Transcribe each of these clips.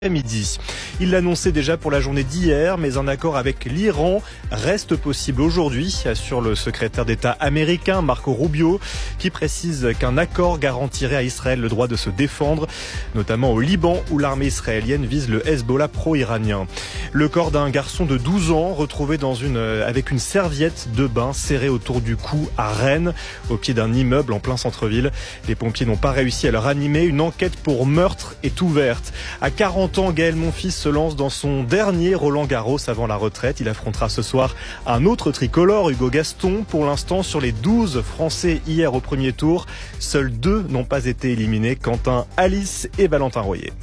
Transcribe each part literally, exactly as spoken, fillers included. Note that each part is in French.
Midi. Il l'annonçait déjà pour la journée d'hier, mais un accord avec l'Iran reste possible aujourd'hui, assure le secrétaire d'État américain Marco Rubio, qui précise qu'un accord garantirait à Israël le droit de se défendre, notamment au Liban où l'armée israélienne vise le Hezbollah pro-iranien. Le corps d'un garçon de douze ans retrouvé dans une, avec une serviette de bain serrée autour du cou à Rennes, au pied d'un immeuble en plein centre-ville. Les pompiers n'ont pas réussi à le ranimer. Une enquête pour meurtre est ouverte. À quarante ans, Gaël Monfils se lance dans son dernier Roland-Garros avant la retraite. Il affrontera ce soir un autre tricolore, Hugo Gaston. Pour l'instant, sur les douze Français hier au premier tour, seuls deux n'ont pas été éliminés, Quentin Alice et Valentin Royer.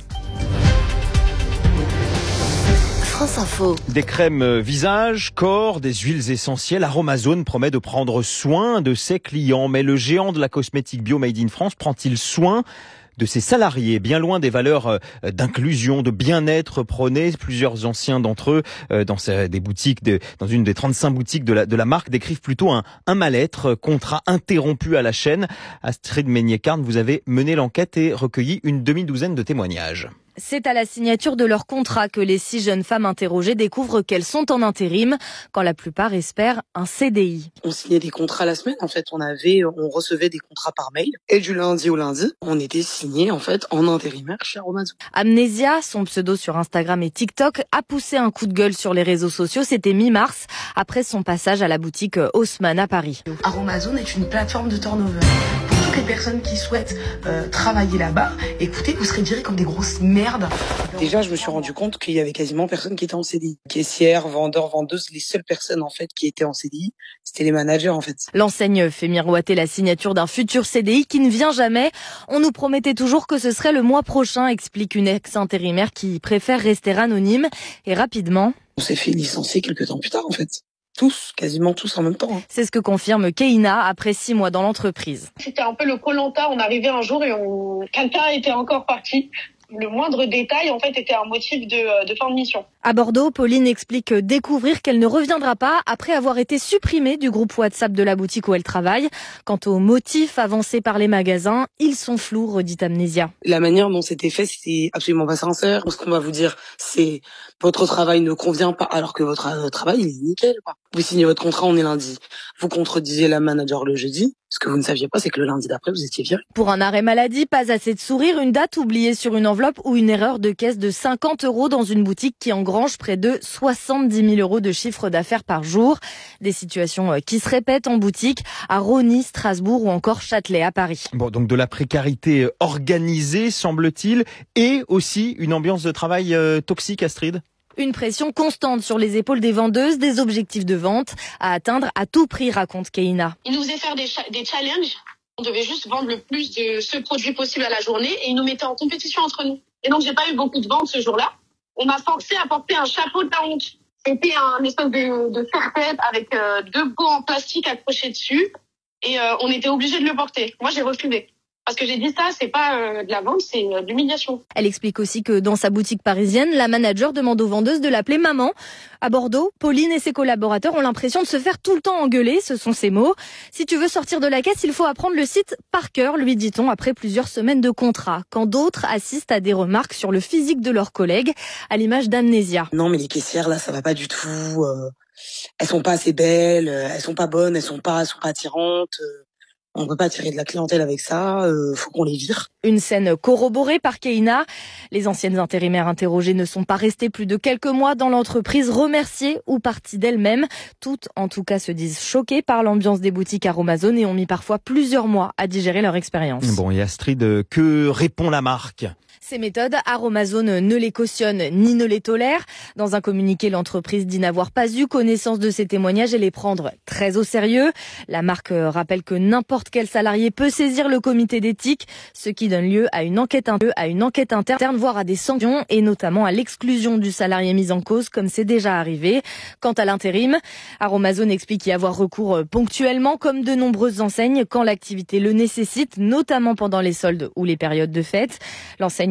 France Info. Des crèmes visage, corps, des huiles essentielles. Aromazone promet de prendre soin de ses clients. Mais le géant de la cosmétique bio Made in France prend-il soin de ses salariés, bien loin des valeurs d'inclusion, de bien-être prônées? Plusieurs anciens d'entre eux, dans des boutiques, de, dans une des trente-cinq boutiques de la, de la marque, décrivent plutôt un, un mal-être, contrat interrompu à la chaîne. Astrid Meignet-Carne, vous avez mené l'enquête et recueilli une demi-douzaine de témoignages. C'est à la signature de leur contrat que les six jeunes femmes interrogées découvrent qu'elles sont en intérim, quand la plupart espèrent un C D I. On signait des contrats la semaine, en fait, on avait, on recevait des contrats par mail, et du lundi au lundi, on était signés, en fait, en intérimaire chez Aromazone. Amnésia, son pseudo sur Instagram et TikTok, a poussé un coup de gueule sur les réseaux sociaux. C'était mi-mars, après son passage à la boutique Haussmann à Paris. Aromazone est une plateforme de turnover. Pour toutes les personnes qui souhaitent euh, travailler là-bas, écoutez, vous serez virés comme des grosses merdes. Déjà, je me suis rendu compte qu'il y avait quasiment personne qui était en C D I. Caissières, vendeurs, vendeuses, les seules personnes en fait qui étaient en C D I, c'était les managers en fait. L'enseigne fait miroiter la signature d'un futur C D I qui ne vient jamais. On nous promettait toujours que ce serait le mois prochain, explique une ex-intérimaire qui préfère rester anonyme. Et rapidement, on s'est fait licencier quelques temps plus tard en fait. Tous, quasiment tous en même temps. Hein. C'est ce que confirme Keina après six mois dans l'entreprise. C'était un peu le Koh-Lanta, on arrivait un jour et on... quelqu'un était encore parti. Le moindre détail, en fait, était un motif de, de fin de mission. À Bordeaux, Pauline explique découvrir qu'elle ne reviendra pas après avoir été supprimée du groupe WhatsApp de la boutique où elle travaille. Quant aux motifs avancés par les magasins, ils sont flous, redit Amnésia. La manière dont c'était fait, c'était absolument pas sincère. Ce qu'on va vous dire, c'est votre travail ne convient pas, alors que votre travail, il est nickel. Quoi. Vous signez votre contrat, on est lundi. Vous contredisez la manager le jeudi. Ce que vous ne saviez pas, c'est que le lundi d'après, vous étiez viré. Pour un arrêt maladie, pas assez de sourire, une date oubliée sur une enveloppe ou une erreur de caisse de cinquante euros dans une boutique qui engrange près de soixante-dix mille euros de chiffre d'affaires par jour. Des situations qui se répètent en boutique à Rosny, Strasbourg ou encore Châtelet à Paris. Bon, donc de la précarité organisée, semble-t-il, et aussi une ambiance de travail euh, toxique, Astrid. Une pression constante sur les épaules des vendeuses, des objectifs de vente à atteindre à tout prix, raconte Keina. Ils nous faisaient faire des, cha- des challenges. On devait juste vendre le plus de ce produit possible à la journée et ils nous mettaient en compétition entre nous. Et donc, j'ai pas eu beaucoup de ventes ce jour-là. On m'a forcé à porter un chapeau de la honte. C'était un espèce de, de serre-tête avec euh, deux gants en plastique accrochés dessus et euh, on était obligé de le porter. Moi, j'ai refusé. Parce que j'ai dit ça, c'est pas euh, de la vente, c'est euh, de l'humiliation. Elle explique aussi que dans sa boutique parisienne, la manager demande aux vendeuses de l'appeler maman. À Bordeaux, Pauline et ses collaborateurs ont l'impression de se faire tout le temps engueuler, ce sont ses mots. Si tu veux sortir de la caisse, il faut apprendre le site par cœur, lui dit-on, après plusieurs semaines de contrat. Quand d'autres assistent à des remarques sur le physique de leurs collègues, à l'image d'Amnésia. Non, mais les caissières, là, ça va pas du tout. Euh, elles sont pas assez belles, elles sont pas bonnes, elles sont pas, elles sont pas attirantes. Euh. On peut pas attirer de la clientèle avec ça, euh, faut qu'on les vire. Une scène corroborée par Keina. Les anciennes intérimaires interrogées ne sont pas restées plus de quelques mois dans l'entreprise, remerciées ou parties d'elles-mêmes. Toutes, en tout cas, se disent choquées par l'ambiance des boutiques Aromazone et ont mis parfois plusieurs mois à digérer leur expérience. Bon, et Astrid, que répond la marque ? Ces méthodes, Aromazone ne les cautionne ni ne les tolère. Dans un communiqué, l'entreprise dit n'avoir pas eu connaissance de ces témoignages et les prendre très au sérieux. La marque rappelle que n'importe quel salarié peut saisir le comité d'éthique, ce qui donne lieu à une enquête interne, à une enquête interne, voire à des sanctions et notamment à l'exclusion du salarié mis en cause, comme c'est déjà arrivé. Quant à l'intérim, Aromazone explique y avoir recours ponctuellement, comme de nombreuses enseignes, quand l'activité le nécessite, notamment pendant les soldes ou les périodes de fête. L'enseigne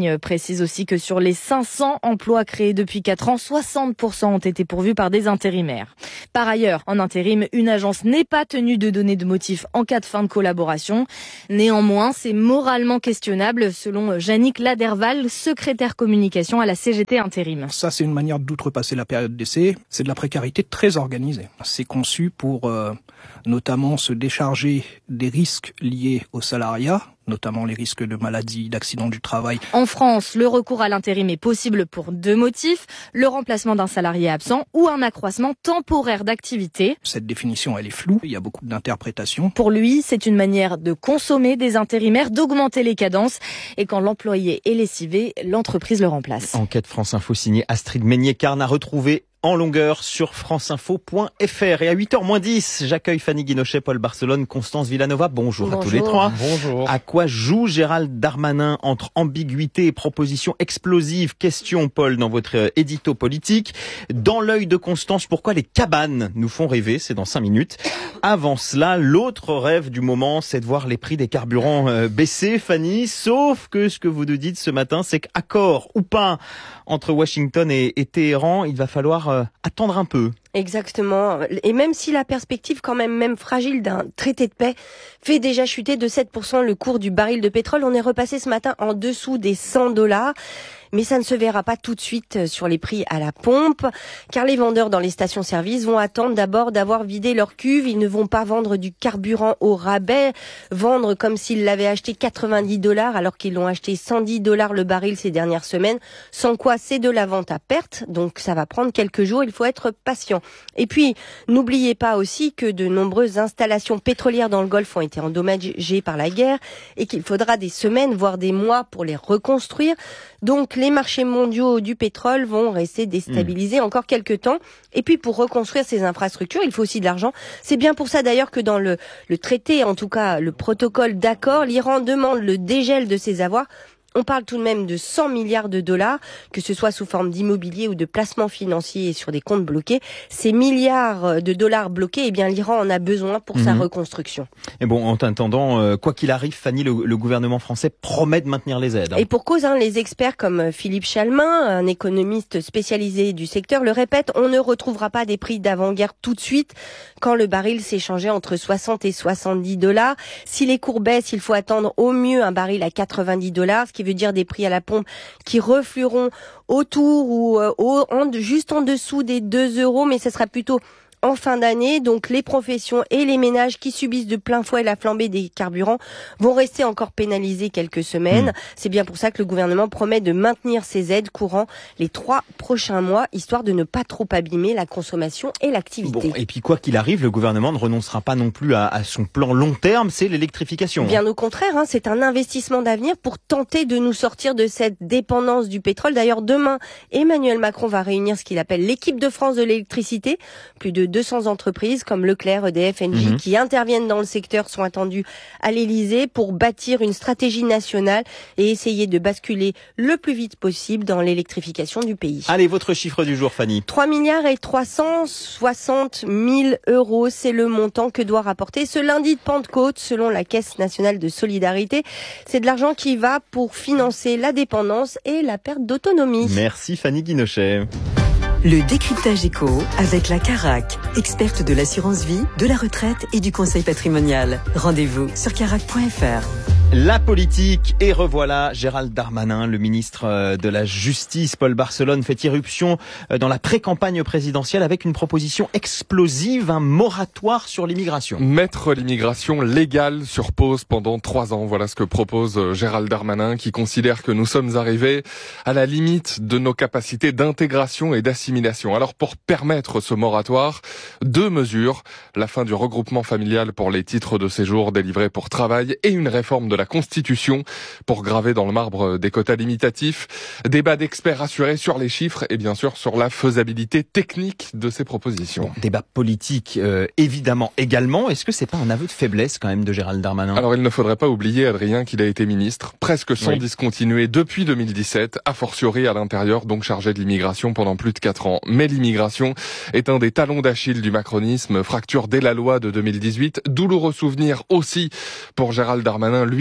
Champagne précise aussi que sur les cinq cents emplois créés depuis quatre ans, soixante pour cent ont été pourvus par des intérimaires. Par ailleurs, en intérim, une agence n'est pas tenue de donner de motifs en cas de fin de collaboration. Néanmoins, c'est moralement questionnable, selon Yannick Laderval, secrétaire communication à la C G T Intérim. Ça, c'est une manière d'outrepasser la période d'essai. C'est de la précarité très organisée. C'est conçu pour euh, notamment se décharger des risques liés au salariat, notamment les risques de maladie, d'accident du travail. En France, le recours à l'intérim est possible pour deux motifs, le remplacement d'un salarié absent ou un accroissement temporaire d'activité. Cette définition, elle est floue, il y a beaucoup d'interprétations. Pour lui, c'est une manière de consommer des intérimaires, d'augmenter les cadences, et quand l'employé est lessivé, l'entreprise le remplace. Enquête France Info signée Astrid Meignet-Carne à retrouver en longueur sur franceinfo point f r. Et à huit heures moins dix, j'accueille Fanny Guinochet, Paul Barcelone, Constance Villanova. Bonjour, Bonjour à tous les trois. Bonjour. À quoi joue Gérald Darmanin entre ambiguïté et propositions explosives? Question, Paul, dans votre édito politique. Dans l'œil de Constance, pourquoi les cabanes nous font rêver? C'est dans cinq minutes. Avant cela, l'autre rêve du moment, c'est de voir les prix des carburants euh, baisser, Fanny. Sauf que ce que vous nous dites ce matin, c'est qu'accord ou pas entre Washington et, et Téhéran, il va falloir euh, attendre un peu. Exactement. Et même si la perspective quand même même fragile d'un traité de paix fait déjà chuter de sept pour cent le cours du baril de pétrole, on est repassé ce matin en dessous des cent dollars. Mais ça ne se verra pas tout de suite sur les prix à la pompe, car les vendeurs dans les stations-service vont attendre d'abord d'avoir vidé leur cuve. Ils ne vont pas vendre du carburant au rabais, vendre comme s'ils l'avaient acheté quatre-vingt-dix dollars alors qu'ils l'ont acheté cent dix dollars le baril ces dernières semaines, sans quoi c'est de la vente à perte. Donc ça va prendre quelques jours, il faut être patient. Et puis, n'oubliez pas aussi que de nombreuses installations pétrolières dans le Golfe ont été endommagées par la guerre et qu'il faudra des semaines, voire des mois pour les reconstruire. Donc les marchés mondiaux du pétrole vont rester déstabilisés mmh. encore quelques temps. Et puis pour reconstruire ces infrastructures, il faut aussi de l'argent. C'est bien pour ça d'ailleurs que dans le, le traité, en tout cas le protocole d'accord, l'Iran demande le dégel de ses avoirs. On parle tout de même de cent milliards de dollars, que ce soit sous forme d'immobilier ou de placements financiers sur des comptes bloqués. Ces milliards de dollars bloqués, eh bien l'Iran en a besoin pour mmh. sa reconstruction. Et bon, en attendant, euh, quoi qu'il arrive, Fanny, le, le gouvernement français promet de maintenir les aides. Hein. Et pour cause, hein, les experts comme Philippe Chalmin, un économiste spécialisé du secteur, le répètent, on ne retrouvera pas des prix d'avant-guerre tout de suite quand le baril s'échangeait entre soixante et soixante-dix dollars. Si les cours baissent, il faut attendre au mieux un baril à quatre-vingt-dix dollars, ce qui veut dire des prix à la pompe qui reflueront autour ou euh, au, en, juste en dessous des deux euros, mais ce sera plutôt en fin d'année. Donc les professions et les ménages qui subissent de plein fouet la flambée des carburants vont rester encore pénalisés quelques semaines. Mmh. C'est bien pour ça que le gouvernement promet de maintenir ces aides courant les trois prochains mois, histoire de ne pas trop abîmer la consommation et l'activité. Bon, et puis quoi qu'il arrive, le gouvernement ne renoncera pas non plus à, à son plan long terme, c'est l'électrification. Bien au contraire, hein, c'est un investissement d'avenir pour tenter de nous sortir de cette dépendance du pétrole. D'ailleurs, demain, Emmanuel Macron va réunir ce qu'il appelle l'équipe de France de l'électricité. Plus de deux cents entreprises comme Leclerc, E D F, Engie mmh. qui interviennent dans le secteur sont attendues à l'Elysée pour bâtir une stratégie nationale et essayer de basculer le plus vite possible dans l'électrification du pays. Allez, votre chiffre du jour, Fanny. trois milliards et trois cent soixante mille euros, c'est le montant que doit rapporter ce lundi de Pentecôte selon la Caisse nationale de solidarité. C'est de l'argent qui va pour financer la dépendance et la perte d'autonomie. Merci Fanny Guinochet. Le décryptage éco avec la Carac, experte de l'assurance vie, de la retraite et du conseil patrimonial. Rendez-vous sur carac point f r. La politique, et revoilà Gérald Darmanin, le ministre de la Justice. Paul Barcelone fait irruption dans la pré-campagne présidentielle avec une proposition explosive, un moratoire sur l'immigration. Mettre l'immigration légale sur pause pendant trois ans, voilà ce que propose Gérald Darmanin, qui considère que nous sommes arrivés à la limite de nos capacités d'intégration et d'assimilation. Alors pour permettre ce moratoire, deux mesures, la fin du regroupement familial pour les titres de séjour délivrés pour travail et une réforme de la Constitution pour graver dans le marbre des quotas limitatifs. Débat d'experts assurés sur les chiffres et bien sûr sur la faisabilité technique de ces propositions. Bon, débat politique euh, évidemment également. Est-ce que c'est pas un aveu de faiblesse quand même de Gérald Darmanin ? Alors il ne faudrait pas oublier, Adrien, qu'il a été ministre presque sans oui. discontinuer depuis deux mille dix-sept, a fortiori à l'intérieur, donc chargé de l'immigration pendant plus de quatre ans. Mais l'immigration est un des talons d'Achille du macronisme, fracture dès la loi de deux mille dix-huit. Douloureux souvenir aussi pour Gérald Darmanin, lui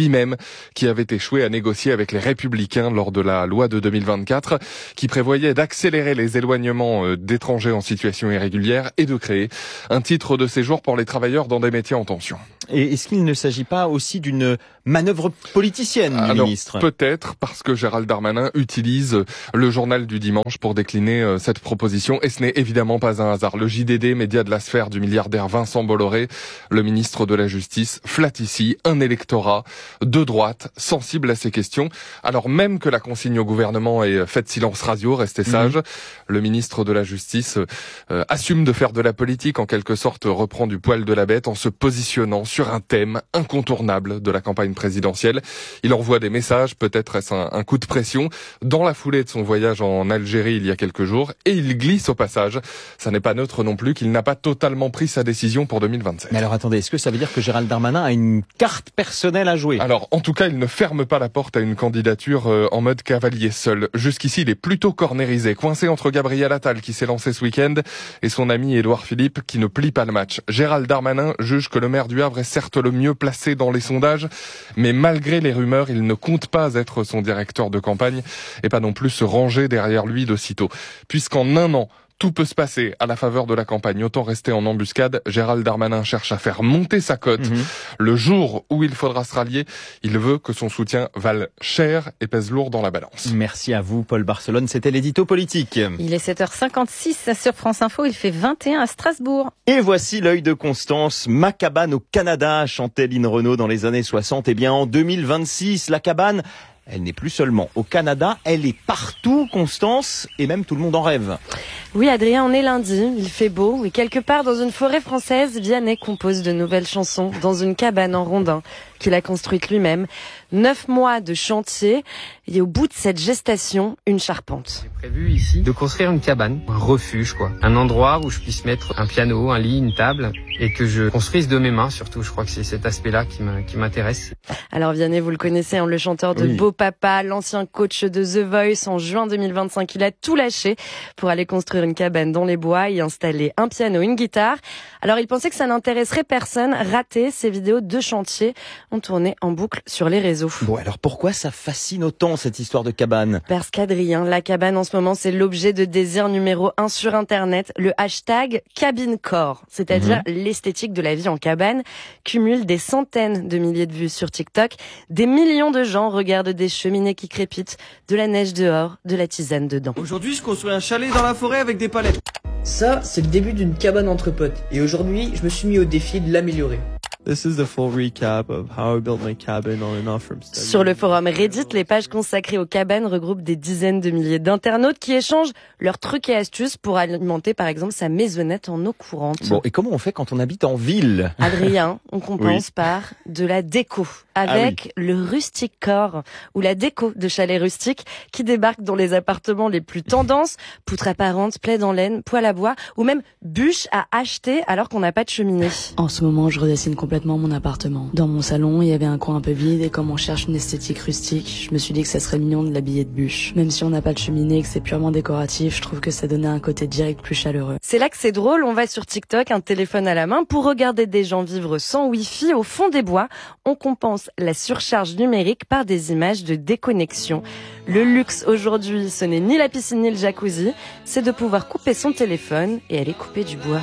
lui-même, qui avait échoué à négocier avec les Républicains lors de la loi de deux mille vingt-quatre, qui prévoyait d'accélérer les éloignements d'étrangers en situation irrégulière et de créer un titre de séjour pour les travailleurs dans des métiers en tension. Et est-ce qu'il ne s'agit pas aussi d'une manœuvre politicienne du Alors, ministre ? Peut-être, parce que Gérald Darmanin utilise le journal du dimanche pour décliner cette proposition, et ce n'est évidemment pas un hasard. Le J D D, média de la sphère du milliardaire Vincent Bolloré, le ministre de la Justice, flatte ici un électorat de droite sensible à ces questions, alors même que la consigne au gouvernement est faite silence radio, restez sage. Mmh. Le ministre de la Justice euh, assume de faire de la politique, en quelque sorte reprend du poil de la bête en se positionnant sur un thème incontournable de la campagne présidentielle. Il envoie des messages, peut-être est-ce un, un coup de pression, dans la foulée de son voyage en Algérie il y a quelques jours, et il glisse au passage. Ça n'est pas neutre non plus qu'il n'a pas totalement pris sa décision pour deux mille vingt-sept. Mais alors attendez, est-ce que ça veut dire que Gérald Darmanin a une carte personnelle à jouer ? Alors, en tout cas, il ne ferme pas la porte à une candidature euh, en mode cavalier seul. Jusqu'ici, il est plutôt cornérisé, coincé entre Gabriel Attal, qui s'est lancé ce week-end, et son ami Édouard Philippe, qui ne plie pas le match. Gérald Darmanin juge que le maire du Havre est certes le mieux placé dans les sondages, mais malgré les rumeurs, il ne compte pas être son directeur de campagne, et pas non plus se ranger derrière lui de sitôt. Puisqu'en un an, tout peut se passer à la faveur de la campagne. Autant rester en embuscade. Gérald Darmanin cherche à faire monter sa cote. Mmh. Le jour où il faudra se rallier, il veut que son soutien vale cher et pèse lourd dans la balance. Merci à vous, Paul Barcelone. C'était l'édito politique. Il est sept heures cinquante-six sur France Info. Il fait vingt et un à Strasbourg. Et voici l'œil de Constance. Ma cabane au Canada, chantait Lynn Renaud dans les années soixante. Eh bien, en deux mille vingt-six, la cabane, elle n'est plus seulement au Canada, elle est partout, Constance, et même tout le monde en rêve. Oui, Adrien, on est lundi, il fait beau, et quelque part dans une forêt française, Vianney compose de nouvelles chansons dans une cabane en rondin qu'il a construite lui-même. Neuf mois de chantier, et au bout de cette gestation, une charpente. J'ai prévu ici de construire une cabane, un refuge quoi, un endroit où je puisse mettre un piano, un lit, une table, et que je construise de mes mains surtout. Je crois que c'est cet aspect-là qui m'intéresse. Alors Vianney, vous le connaissez, hein, le chanteur de oui. Beau Papa, l'ancien coach de The Voice. En juin deux mille vingt-cinq, il a tout lâché pour aller construire une cabane dans les bois, y installer un piano, une guitare. Alors il pensait que ça n'intéresserait personne. Raté, ses vidéos de chantier ont tourné en boucle sur les réseaux. Bon, alors pourquoi ça fascine autant cette histoire de cabane ? Parce qu'Adrien, la cabane en ce moment, c'est l'objet de désir numéro un sur Internet. Le hashtag cabinecore, c'est-à-dire mmh. l'esthétique de la vie en cabane, cumule des centaines de milliers de vues sur TikTok. Des millions de gens regardent des cheminées qui crépitent, de la neige dehors, de la tisane dedans. Aujourd'hui, je construis un chalet dans la forêt avec des palettes. Ça, c'est le début d'une cabane entre potes. Et aujourd'hui, je me suis mis au défi de l'améliorer. This is the full recap of how I built my cabin on and off from study. Sur le forum Reddit, les pages consacrées aux cabanes regroupent des dizaines de milliers d'internautes qui échangent leurs trucs et astuces pour alimenter par exemple sa maisonnette en eau courante. Bon, et comment on fait quand on habite en ville ? Adrien, on compense oui. par de la déco avec ah oui. le rustic core ou la déco de chalet rustique qui débarque dans les appartements les plus tendances, poutres apparentes, plaids en laine, poêle à bois ou même bûches à acheter alors qu'on n'a pas de cheminée. En ce moment, je redessine complètement mon appartement. Dans mon salon, il y avait un coin un peu vide et comme on cherche une esthétique rustique, je me suis dit que ça serait mignon de l'habiller de bûches. Même si on n'a pas de cheminée et que c'est purement décoratif, je trouve que ça donnait un côté direct plus chaleureux. C'est là que c'est drôle, on va sur TikTok, un téléphone à la main, pour regarder des gens vivre sans wifi au fond des bois. On compense la surcharge numérique par des images de déconnexion. Le luxe aujourd'hui, ce n'est ni la piscine ni le jacuzzi, c'est de pouvoir couper son téléphone et aller couper du bois.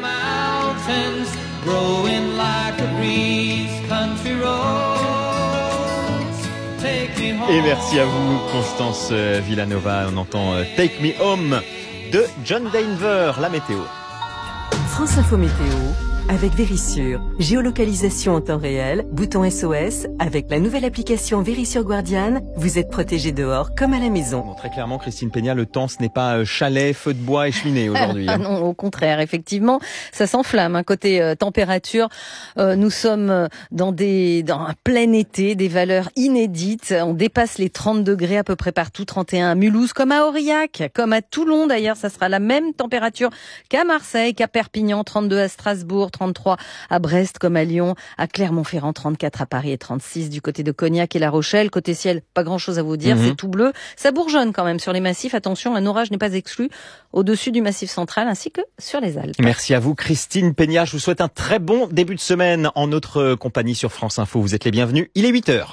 Et merci à vous, Constance Villanova. On entend Take Me Home de John Denver, la météo. France Info Météo avec Vérissure. Géolocalisation en temps réel, bouton S O S. Avec la nouvelle application Vérissure Guardian, vous êtes protégé dehors comme à la maison. Bon, très clairement, Christine Peña, le temps, ce n'est pas chalet, feu de bois et cheminée aujourd'hui. Ah non, au contraire, effectivement, ça s'enflamme. Hein. Côté euh, température, euh, nous sommes dans des dans un plein été, des valeurs inédites. On dépasse les trente degrés à peu près partout, trente et un à Mulhouse, comme à Aurillac, comme à Toulon d'ailleurs. Ça sera la même température qu'à Marseille, qu'à Perpignan, trente-deux à Strasbourg, trente-trois à Brest comme à Lyon, à Clermont-Ferrand trente-quatre, à Paris et trente-six du côté de Cognac et La Rochelle. Côté ciel, pas grand-chose à vous dire, mmh. c'est tout bleu. Ça bourgeonne quand même sur les massifs. Attention, un orage n'est pas exclu au-dessus du massif central ainsi que sur les Alpes. Merci à vous Christine Peña. Je vous souhaite un très bon début de semaine en notre compagnie sur France Info. Vous êtes les bienvenus. Il est huit heures.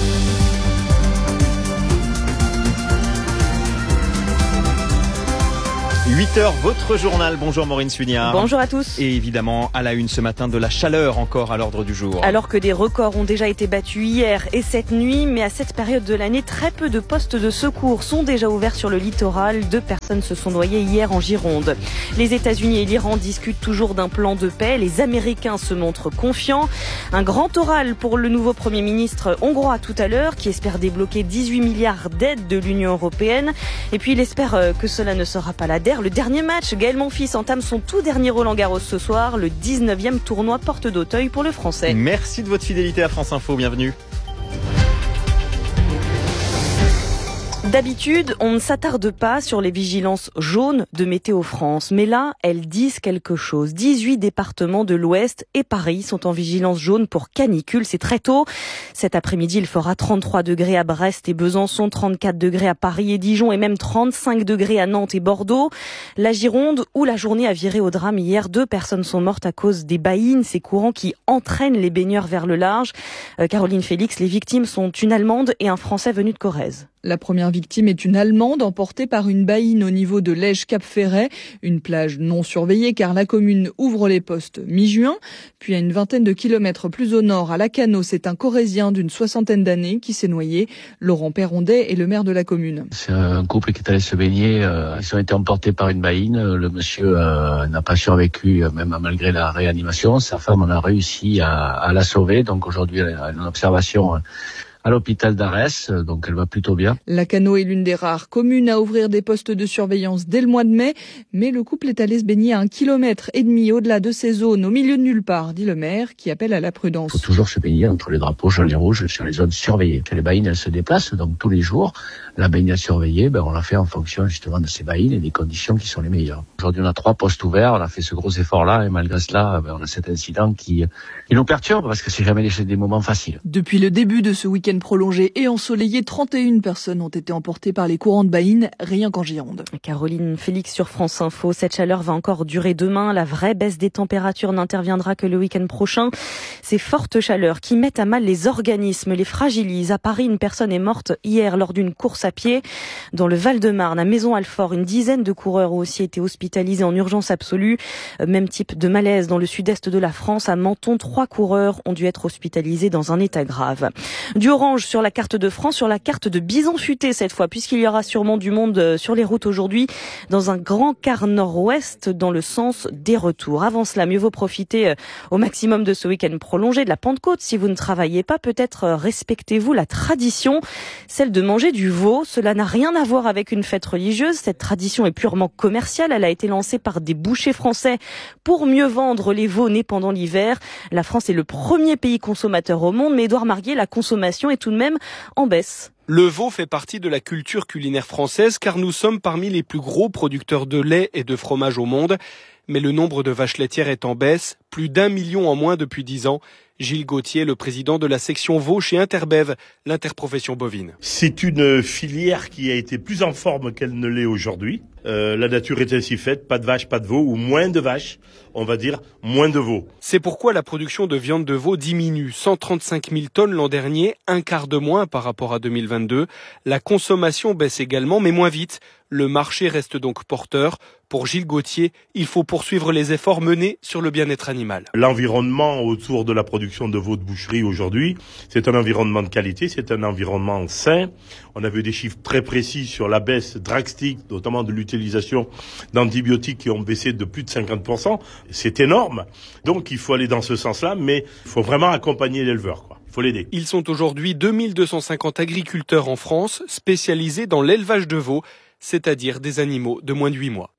huit heures, votre journal. Bonjour Maureen Suignard. Bonjour à tous. Et évidemment, à la une ce matin, de la chaleur encore à l'ordre du jour. Alors que des records ont déjà été battus hier et cette nuit, mais à cette période de l'année, très peu de postes de secours sont déjà ouverts sur le littoral. Deux personnes se sont noyées hier en Gironde. Les États-Unis et l'Iran discutent toujours d'un plan de paix. Les Américains se montrent confiants. Un grand oral pour le nouveau Premier ministre hongrois tout à l'heure, qui espère débloquer dix-huit milliards d'aides de l'Union européenne. Et puis il espère que cela ne sera pas la dernière. Le dernier match, Gaël Monfils entame son tout dernier Roland-Garros ce soir, le dix-neuvième tournoi Porte d'Auteuil pour le Français. Merci de votre fidélité à France Info, bienvenue. D'habitude, on ne s'attarde pas sur les vigilances jaunes de Météo France. Mais là, elles disent quelque chose. dix-huit départements de l'Ouest et Paris sont en vigilance jaune pour canicule. C'est très tôt. Cet après-midi, il fera trente-trois degrés à Brest et Besançon, trente-quatre degrés à Paris et Dijon et même trente-cinq degrés à Nantes et Bordeaux. La Gironde, où la journée a viré au drame hier, deux personnes sont mortes à cause des baïnes, ces courants qui entraînent les baigneurs vers le large. Euh, Caroline Félix, les victimes sont une Allemande et un Français venu de Corrèze. La première victime est une Allemande emportée par une baïne au niveau de Lège-Cap-Ferret, une plage non surveillée car la commune ouvre les postes mi-juin. Puis à une vingtaine de kilomètres plus au nord, à Lacanau, c'est un Corrézien d'une soixantaine d'années qui s'est noyé. Laurent Perrondet est le maire de la commune. C'est un couple qui est allé se baigner. Euh, ils ont été emportés par une baïne. Le monsieur euh, n'a pas survécu, même malgré la réanimation. Sa femme en a réussi à, à la sauver. Donc aujourd'hui, elle est en observation à l'hôpital d'Arès, donc elle va plutôt bien. Lacanau est l'une des rares communes à ouvrir des postes de surveillance dès le mois de mai, mais le couple est allé se baigner à un kilomètre et demi au-delà de ces zones, au milieu de nulle part, dit le maire, qui appelle à la prudence. Il faut toujours se baigner entre les drapeaux jaunes et rouges sur les zones surveillées. Les baïnes, elles se déplacent, donc tous les jours, la baignade surveillée, ben, on la fait en fonction justement de ces baïnes et des conditions qui sont les meilleures. Aujourd'hui, on a trois postes ouverts, on a fait ce gros effort-là, et malgré cela, ben, on a cet incident qui, qui nous perturbe, parce que c'est jamais des, des moments faciles. Depuis le début de ce week-end prolongé et ensoleillé, trente et une personnes ont été emportées par les courants de baïne, rien qu'en Gironde. Caroline Félix sur France Info. Cette chaleur va encore durer demain. La vraie baisse des températures n'interviendra que le week-end prochain. Ces fortes chaleurs qui mettent à mal les organismes, les fragilisent. À Paris, une personne est morte hier lors d'une course à pied. Dans le Val-de-Marne, à Maison-Alfort, une dizaine de coureurs ont aussi été hospitalisés en urgence absolue. Même type de malaise dans le sud-est de la France. À Menton, trois coureurs ont dû être hospitalisés dans un état grave. Du orange sur la carte de France, sur la carte de Bison Futé cette fois, puisqu'il y aura sûrement du monde sur les routes aujourd'hui dans un grand quart nord-ouest dans le sens des retours. Avant cela, mieux vaut profiter au maximum de ce week-end prolongé de la Pentecôte. Si vous ne travaillez pas, peut-être respectez-vous la tradition, celle de manger du veau. Cela n'a rien à voir avec une fête religieuse. Cette tradition est purement commerciale. Elle a été lancée par des bouchers français pour mieux vendre les veaux nés pendant l'hiver. La France est le premier pays consommateur au monde, mais Édouard Marguet, la consommation est tout de même en baisse. Le veau fait partie de la culture culinaire française car nous sommes parmi les plus gros producteurs de lait et de fromage au monde. Mais le nombre de vaches laitières est en baisse, plus d'un million en moins depuis dix ans. Gilles Gauthier, le président de la section veau chez Interbev, l'interprofession bovine. C'est une filière qui a été plus en forme qu'elle ne l'est aujourd'hui. Euh, la nature est ainsi faite, pas de vaches, pas de veaux, ou moins de vaches, on va dire moins de veaux. C'est pourquoi la production de viande de veau diminue, cent trente-cinq mille tonnes l'an dernier, un quart de moins par rapport à deux mille vingt-deux. La consommation baisse également, mais moins vite. Le marché reste donc porteur. Pour Gilles Gauthier, il faut poursuivre les efforts menés sur le bien-être animal. L'environnement autour de la production de veau de boucherie aujourd'hui, c'est un environnement de qualité, c'est un environnement sain. On a vu des chiffres très précis sur la baisse drastique, notamment de l'utilisation d'antibiotiques qui ont baissé de plus de cinquante pour cent. C'est énorme. Donc il faut aller dans ce sens-là, mais il faut vraiment accompagner l'éleveur, quoi. Il faut l'aider. Ils sont aujourd'hui deux mille deux cent cinquante agriculteurs en France spécialisés dans l'élevage de veaux, c'est-à-dire des animaux de moins de huit mois.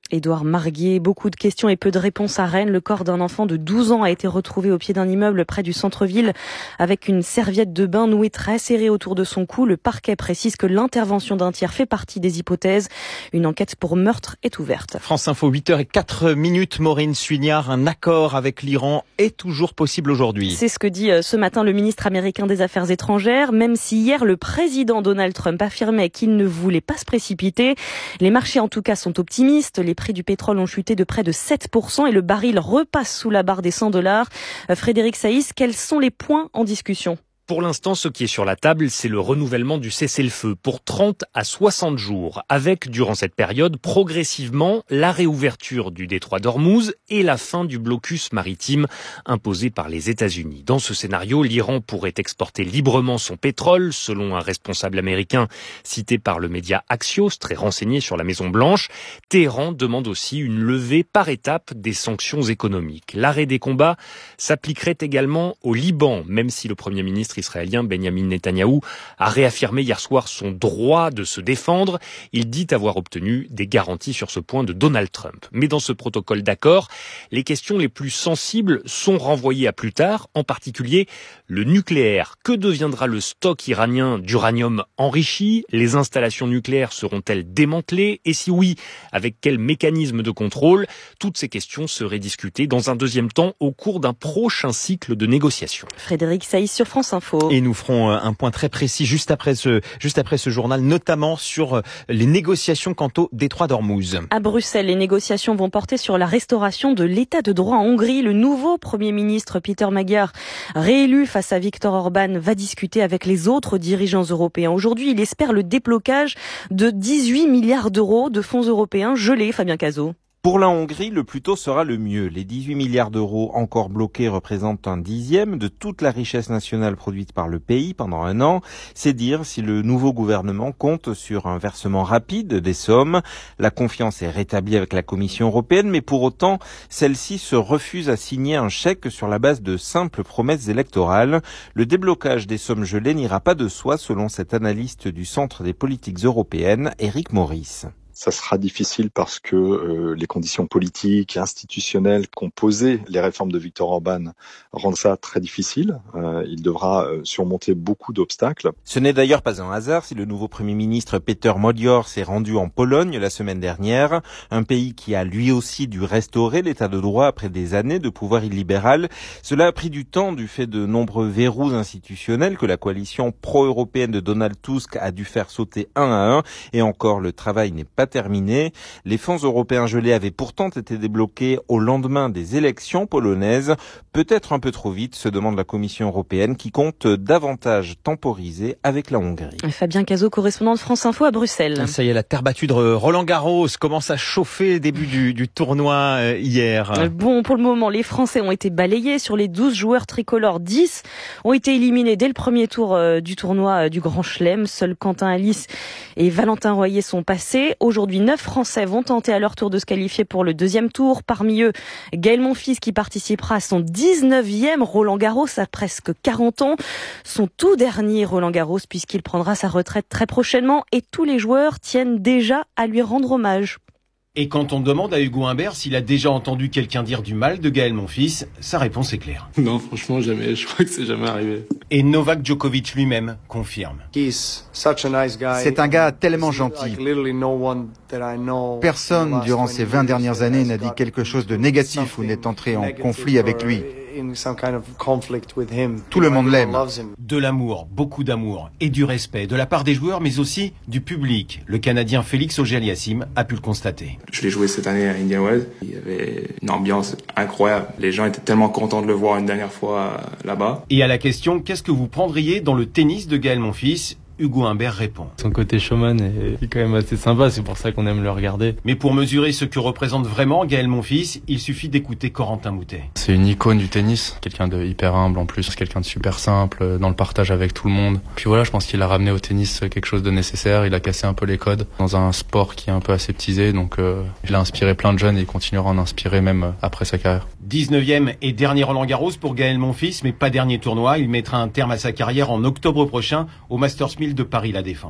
Édouard Marguier, beaucoup de questions et peu de réponses à Rennes. Le corps d'un enfant de douze ans a été retrouvé au pied d'un immeuble près du centre-ville avec une serviette de bain nouée très serrée autour de son cou. Le parquet précise que l'intervention d'un tiers fait partie des hypothèses. Une enquête pour meurtre est ouverte. France Info, huit heures zéro quatre minutes. Maureen Suignard, un accord avec l'Iran est toujours possible aujourd'hui. C'est ce que dit ce matin le ministre américain des Affaires étrangères, même si hier le président Donald Trump affirmait qu'il ne voulait pas se précipiter. Les marchés en tout cas sont optimistes. Les prix du pétrole ont chuté de près de sept pour cent et le baril repasse sous la barre des cent dollars. Frédéric Saïs, quels sont les points en discussion ? Pour l'instant, ce qui est sur la table, c'est le renouvellement du cessez-le-feu pour trente à soixante jours, avec, durant cette période, progressivement, la réouverture du détroit d'Ormuz et la fin du blocus maritime imposé par les États-Unis. Dans ce scénario, l'Iran pourrait exporter librement son pétrole, selon un responsable américain cité par le média Axios, très renseigné sur la Maison-Blanche. Téhéran demande aussi une levée par étapes des sanctions économiques. L'arrêt des combats s'appliquerait également au Liban, même si le Premier ministre israélien Benjamin Netanyahou a réaffirmé hier soir son droit de se défendre. Il dit avoir obtenu des garanties sur ce point de Donald Trump. Mais dans ce protocole d'accord, les questions les plus sensibles sont renvoyées à plus tard, en particulier le nucléaire. Que deviendra le stock iranien d'uranium enrichi ? Les installations nucléaires seront-elles démantelées ? Et si oui, avec quel mécanisme de contrôle ? Toutes ces questions seraient discutées dans un deuxième temps au cours d'un prochain cycle de négociations. Frédéric Saïs sur France Info. Et nous ferons un point très précis juste après ce, juste après ce journal, notamment sur les négociations quant au détroit d'Ormuz. À Bruxelles, les négociations vont porter sur la restauration de l'état de droit en Hongrie. Le nouveau Premier ministre Peter Magyar, réélu face à Viktor Orban, va discuter avec les autres dirigeants européens. Aujourd'hui, il espère le déblocage de dix-huit milliards d'euros de fonds européens gelés, Fabien Cazot. Pour la Hongrie, le plus tôt sera le mieux. Les dix-huit milliards d'euros encore bloqués représentent un dixième de toute la richesse nationale produite par le pays pendant un an. C'est dire si le nouveau gouvernement compte sur un versement rapide des sommes. La confiance est rétablie avec la Commission européenne, mais pour autant, celle-ci se refuse à signer un chèque sur la base de simples promesses électorales. Le déblocage des sommes gelées n'ira pas de soi, selon cet analyste du Centre des politiques européennes, Éric Maurice. Ça sera difficile parce que euh, les conditions politiques et institutionnelles qu'ont posées les réformes de Viktor Orban rendent ça très difficile. Euh, il devra euh, surmonter beaucoup d'obstacles. Ce n'est d'ailleurs pas un hasard si le nouveau Premier ministre Peter Magyar s'est rendu en Pologne la semaine dernière, un pays qui a lui aussi dû restaurer l'état de droit après des années de pouvoir illibéral. Cela a pris du temps du fait de nombreux verrous institutionnels que la coalition pro-européenne de Donald Tusk a dû faire sauter un à un, et encore le travail n'est pas terminé. Les fonds européens gelés avaient pourtant été débloqués au lendemain des élections polonaises. Peut-être un peu trop vite, se demande la Commission européenne qui compte davantage temporiser avec la Hongrie. Fabien Cazot, correspondant de France Info à Bruxelles. Ça y est, la terre battue de Roland Garros commence à chauffer, début du, du tournoi hier. Bon, pour le moment, les Français ont été balayés. Sur les douze joueurs tricolores, dix ont été éliminés dès le premier tour du tournoi du Grand Chelem. Seuls Quentin Alice et Valentin Royer sont passés. Aujourd'hui, neuf Français vont tenter à leur tour de se qualifier pour le deuxième tour. Parmi eux, Gaël Monfils qui participera à son dix-neuvième Roland Garros à presque quarante ans. Son tout dernier Roland Garros puisqu'il prendra sa retraite très prochainement et tous les joueurs tiennent déjà à lui rendre hommage. Et quand on demande à Hugo Humbert s'il a déjà entendu quelqu'un dire du mal de Gaël Monfils, sa réponse est claire. Non, franchement, jamais. Je crois que c'est jamais arrivé. Et Novak Djokovic lui-même confirme. C'est un gars tellement gentil. Personne, durant ces vingt dernières années, n'a dit quelque chose de négatif ou n'est entré en conflit avec lui. Tout le monde l'aime. De l'amour, beaucoup d'amour et du respect de la part des joueurs, mais aussi du public. Le Canadien Félix Auger-Aliassime a pu le constater. Je l'ai joué cette année à Indian Wells. Il y avait une ambiance incroyable. Les gens étaient tellement contents de le voir une dernière fois là-bas. Et à la question, qu'est-ce que vous prendriez dans le tennis de Gaël Monfils ? Hugo Humbert répond. Son côté showman est quand même assez sympa, c'est pour ça qu'on aime le regarder. Mais pour mesurer ce que représente vraiment Gaël Monfils, il suffit d'écouter Corentin Moutet. C'est une icône du tennis, quelqu'un de hyper humble en plus, quelqu'un de super simple, dans le partage avec tout le monde. Puis voilà, je pense qu'il a ramené au tennis quelque chose de nécessaire, il a cassé un peu les codes dans un sport qui est un peu aseptisé, donc euh, il a inspiré plein de jeunes et il continuera à en inspirer même après sa carrière. dix-neuvième et dernier Roland Garros pour Gaël Monfils, mais pas dernier tournoi. Il mettra un terme à sa carrière en octobre prochain au Masters mille de Paris La Défense.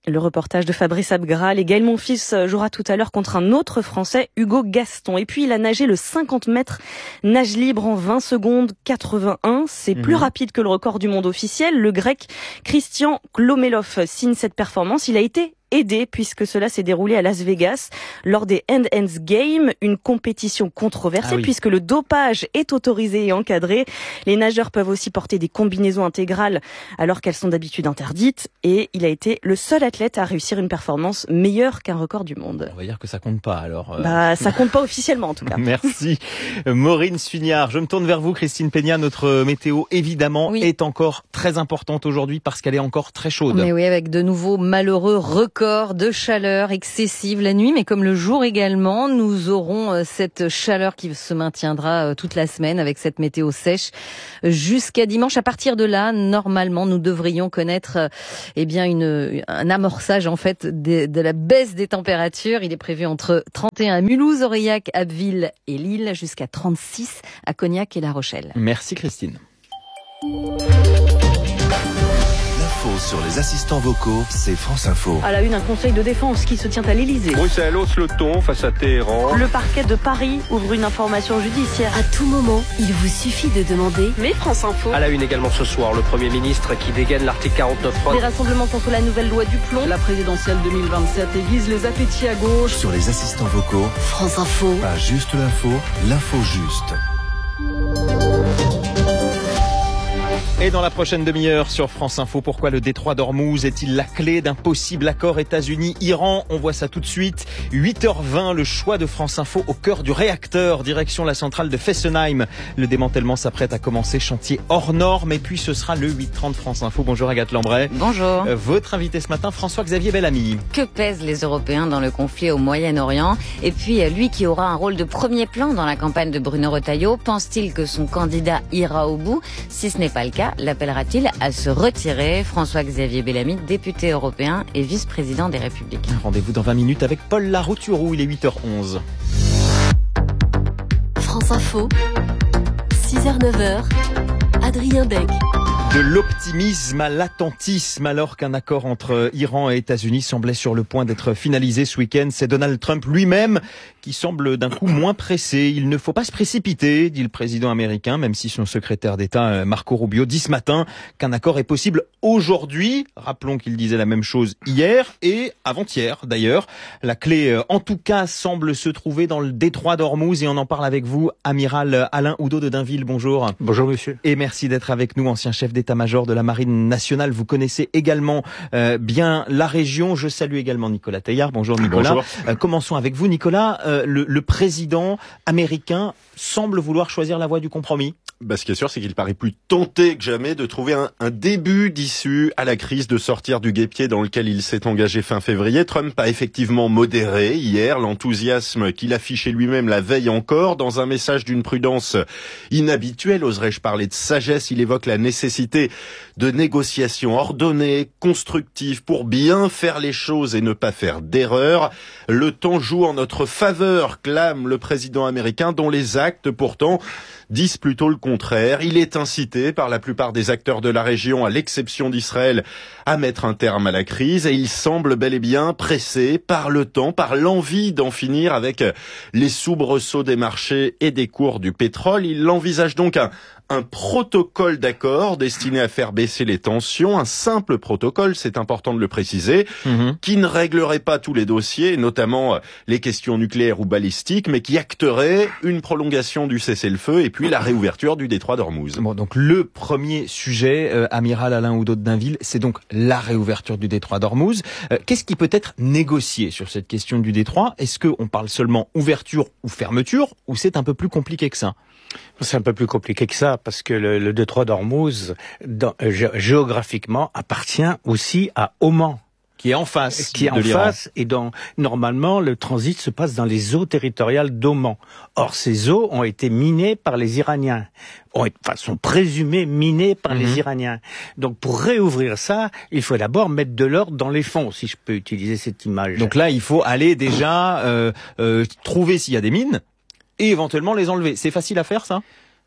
Le reportage de Fabrice Abgral et Gaël Monfils jouera tout à l'heure contre un autre Français, Hugo Gaston. Et puis il a nagé le cinquante mètres nage libre en vingt secondes quatre-vingt-un. C'est mmh. plus rapide que le record du monde officiel. Le Grec Christian Glomelov signe cette performance. Il a été aidé puisque cela s'est déroulé à Las Vegas lors des End Ends Games, une compétition controversée ah oui. puisque le dopage est autorisé et encadré. Les nageurs peuvent aussi porter des combinaisons intégrales alors qu'elles sont d'habitude interdites et il a été le seul athlète à réussir une performance meilleure qu'un record du monde. On va dire que ça compte pas alors. Euh... Bah ça compte pas officiellement en tout cas. Merci Maureen Sugnard. Je me tourne vers vous Christine Peña. Notre météo évidemment oui. est encore très importante aujourd'hui parce qu'elle est encore très chaude. Mais oui, avec de nouveaux malheureux records de chaleur excessive la nuit, mais comme le jour également, nous aurons cette chaleur qui se maintiendra toute la semaine avec cette météo sèche jusqu'à dimanche. À partir de là, normalement, nous devrions connaître eh bien une, un amorçage en fait de, de la baisse des températures. Il est prévu entre trente et un à Mulhouse, Aurillac, Abbeville et Lille, jusqu'à trente-six à Cognac et La Rochelle. Merci Christine. Sur les assistants vocaux, c'est France Info. À la une, un conseil de défense qui se tient à l'Elysée. Bruxelles hausse le ton face à Téhéran. Le parquet de Paris ouvre une information judiciaire. À tout moment, il vous suffit de demander. Mais France Info. À la une également ce soir, le Premier ministre qui dégaine l'article quarante-neuf. Des rassemblements contre la nouvelle loi du plomb. La présidentielle deux mille vingt-sept aiguise les appétits à gauche. Sur les assistants vocaux, France Info. Pas juste l'info, l'info juste. Et dans la prochaine demi-heure sur France Info, pourquoi le détroit d'Ormuz est-il la clé d'un possible accord États-Unis-Iran? On voit ça tout de suite. huit heures vingt, le choix de France Info au cœur du réacteur, direction la centrale de Fessenheim. Le démantèlement s'apprête à commencer, chantier hors norme. Et puis ce sera le huit trente France Info. Bonjour Agathe Lambray. Bonjour. Euh, votre invité ce matin, François-Xavier Bellamy. Que pèsent les Européens dans le conflit au Moyen-Orient? Et puis lui qui aura un rôle de premier plan dans la campagne de Bruno Retailleau, pense-t-il que son candidat ira au bout? Si ce n'est pas le cas, l'appellera-t-il à se retirer? François-Xavier Bellamy, député européen et vice-président des Républicains. Rendez-vous dans vingt minutes avec Paul Larouturou, il est huit heures onze. France Info, six heures neuf heures, Adrien Beck. De l'optimisme à l'attentisme alors qu'un accord entre Iran et États-Unis semblait sur le point d'être finalisé ce week-end. C'est Donald Trump lui-même qui semble d'un coup moins pressé. Il ne faut pas se précipiter, dit le président américain, même si son secrétaire d'État Marco Rubio dit ce matin qu'un accord est possible aujourd'hui. Rappelons qu'il disait la même chose hier et avant-hier d'ailleurs. La clé en tout cas semble se trouver dans le détroit d'Ormuz et on en parle avec vous, amiral Alain Oudot de Dainville. Bonjour. Bonjour monsieur. Et merci d'être avec nous, ancien chef d'état-major de la Marine nationale. Vous connaissez également euh, bien la région. Je salue également Nicolas Teilhard. Bonjour Nicolas. Bonjour. Euh, commençons avec vous Nicolas. Euh, le, le président américain semble vouloir choisir la voie du compromis. Bah, ce qui est sûr, c'est qu'il paraît plus tenté que jamais de trouver un, un début d'issue à la crise, de sortir du guêpier dans lequel il s'est engagé fin février. Trump a effectivement modéré hier l'enthousiasme qu'il affichait lui-même la veille encore. Dans un message d'une prudence inhabituelle, oserais-je parler de sagesse, il évoque la nécessité de négociations ordonnées, constructives, pour bien faire les choses et ne pas faire d'erreurs. Le temps joue en notre faveur, clame le président américain, dont les actes pourtant disent plutôt le contraire. Il est incité par la plupart des acteurs de la région, à l'exception d'Israël, à mettre un terme à la crise et il semble bel et bien pressé par le temps, par l'envie d'en finir avec les soubresauts des marchés et des cours du pétrole. Il envisage donc un un protocole d'accord destiné à faire baisser les tensions, un simple protocole, c'est important de le préciser, mmh. qui ne réglerait pas tous les dossiers, notamment les questions nucléaires ou balistiques, mais qui acterait une prolongation du cessez-le-feu et puis la réouverture du détroit d'Ormuz. Bon, donc le premier sujet, euh, amiral Alain Oudot de Dainville, c'est donc la réouverture du détroit d'Ormuz. Euh, qu'est-ce qui peut être négocié sur cette question du détroit? Est-ce qu'on parle seulement ouverture ou fermeture, ou c'est un peu plus compliqué que ça? C'est un peu plus compliqué que ça, parce que le, le détroit d'Ormuz, dans, gé, géographiquement, appartient aussi à Oman. Qui est en face. Qui est en face, et dont, normalement, le transit se passe dans les eaux territoriales d'Oman. Or, ces eaux ont été minées par les Iraniens. Ont, enfin, sont présumées minées par mmh. les Iraniens. Donc, pour réouvrir ça, il faut d'abord mettre de l'ordre dans les fonds, si je peux utiliser cette image. Donc là, il faut aller déjà euh, euh, trouver s'il y a des mines, et éventuellement les enlever. C'est facile à faire, ça ?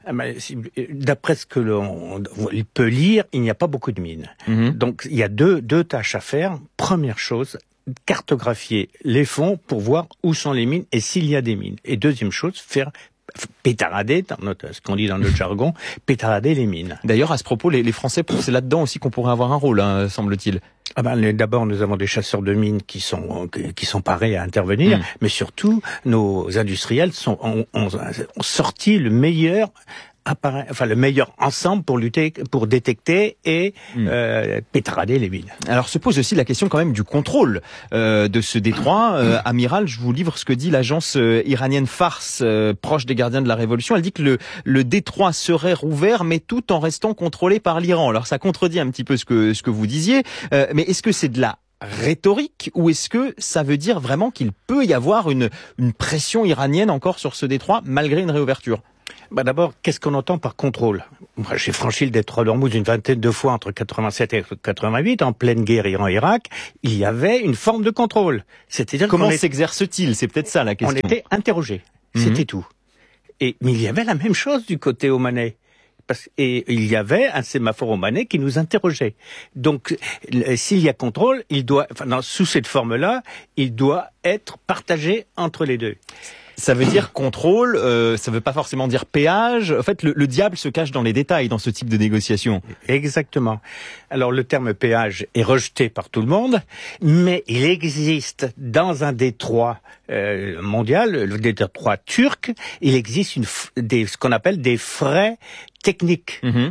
D'après ce que l'on peut lire, il n'y a pas beaucoup de mines. Mmh. Donc il y a deux, deux tâches à faire. Première chose, cartographier les fonds pour voir où sont les mines et s'il y a des mines. Et deuxième chose, faire pétarader, dans notre, ce qu'on dit dans notre jargon, pétarader les mines. D'ailleurs, à ce propos, les, les Français, c'est là-dedans aussi qu'on pourrait avoir un rôle, hein, semble-t-il. Ah ben, d'abord, nous avons des chasseurs de mines qui sont qui sont parés à intervenir, mmh. mais surtout, nos industriels sont ont, ont, ont sorti le meilleur appareil, enfin le meilleur ensemble pour lutter, pour détecter et mmh. euh, pétarader les mines. Alors se pose aussi la question quand même du contrôle euh, de ce détroit. Euh, Amiral, je vous livre ce que dit l'agence euh, iranienne Fars, euh, proche des gardiens de la révolution. Elle dit que le, le détroit serait rouvert, mais tout en restant contrôlé par l'Iran. Alors ça contredit un petit peu ce que ce que vous disiez, euh, mais est-ce que c'est de la rhétorique ou est-ce que ça veut dire vraiment qu'il peut y avoir une une pression iranienne encore sur ce détroit malgré une réouverture? Bah d'abord, qu'est-ce qu'on entend par contrôle? Moi, j'ai franchi le détroit d'Ormuz une vingtaine de fois entre quatre-vingt-sept et quatre-vingt-huit, en pleine guerre Iran-Irak. Il y avait une forme de contrôle. C'est-à-dire comment est... s'exerce-t-il? C'est peut-être ça la question. On était interrogés. C'était mmh. tout. Et mais il y avait la même chose du côté omanais. Parce, et il y avait un sémaphore omanais qui nous interrogeait. Donc, s'il y a contrôle, il doit, enfin, dans, sous cette forme-là, il doit être partagé entre les deux. Ça veut dire contrôle, euh, ça veut pas forcément dire péage. En fait, le, le diable se cache dans les détails dans ce type de négociation. Exactement. Alors, le terme péage est rejeté par tout le monde, mais il existe dans un détroit euh, mondial, le détroit turc, il existe une, des, ce qu'on appelle des frais techniques. Mmh.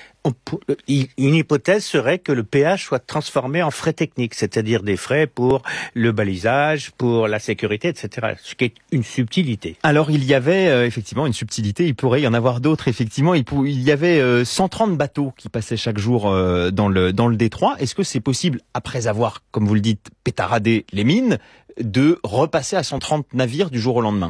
Une hypothèse serait que le péage soit transformé en frais techniques, c'est-à-dire des frais pour le balisage, pour la sécurité, et cetera. Ce qui est une subtilité. Alors il y avait euh, effectivement une subtilité, il pourrait y en avoir d'autres. Effectivement, il, pou- il y avait euh, cent trente bateaux qui passaient chaque jour euh, dans le dans le détroit. Est-ce que c'est possible, après avoir, comme vous le dites, pétaradé les mines, de repasser à cent trente navires du jour au lendemain?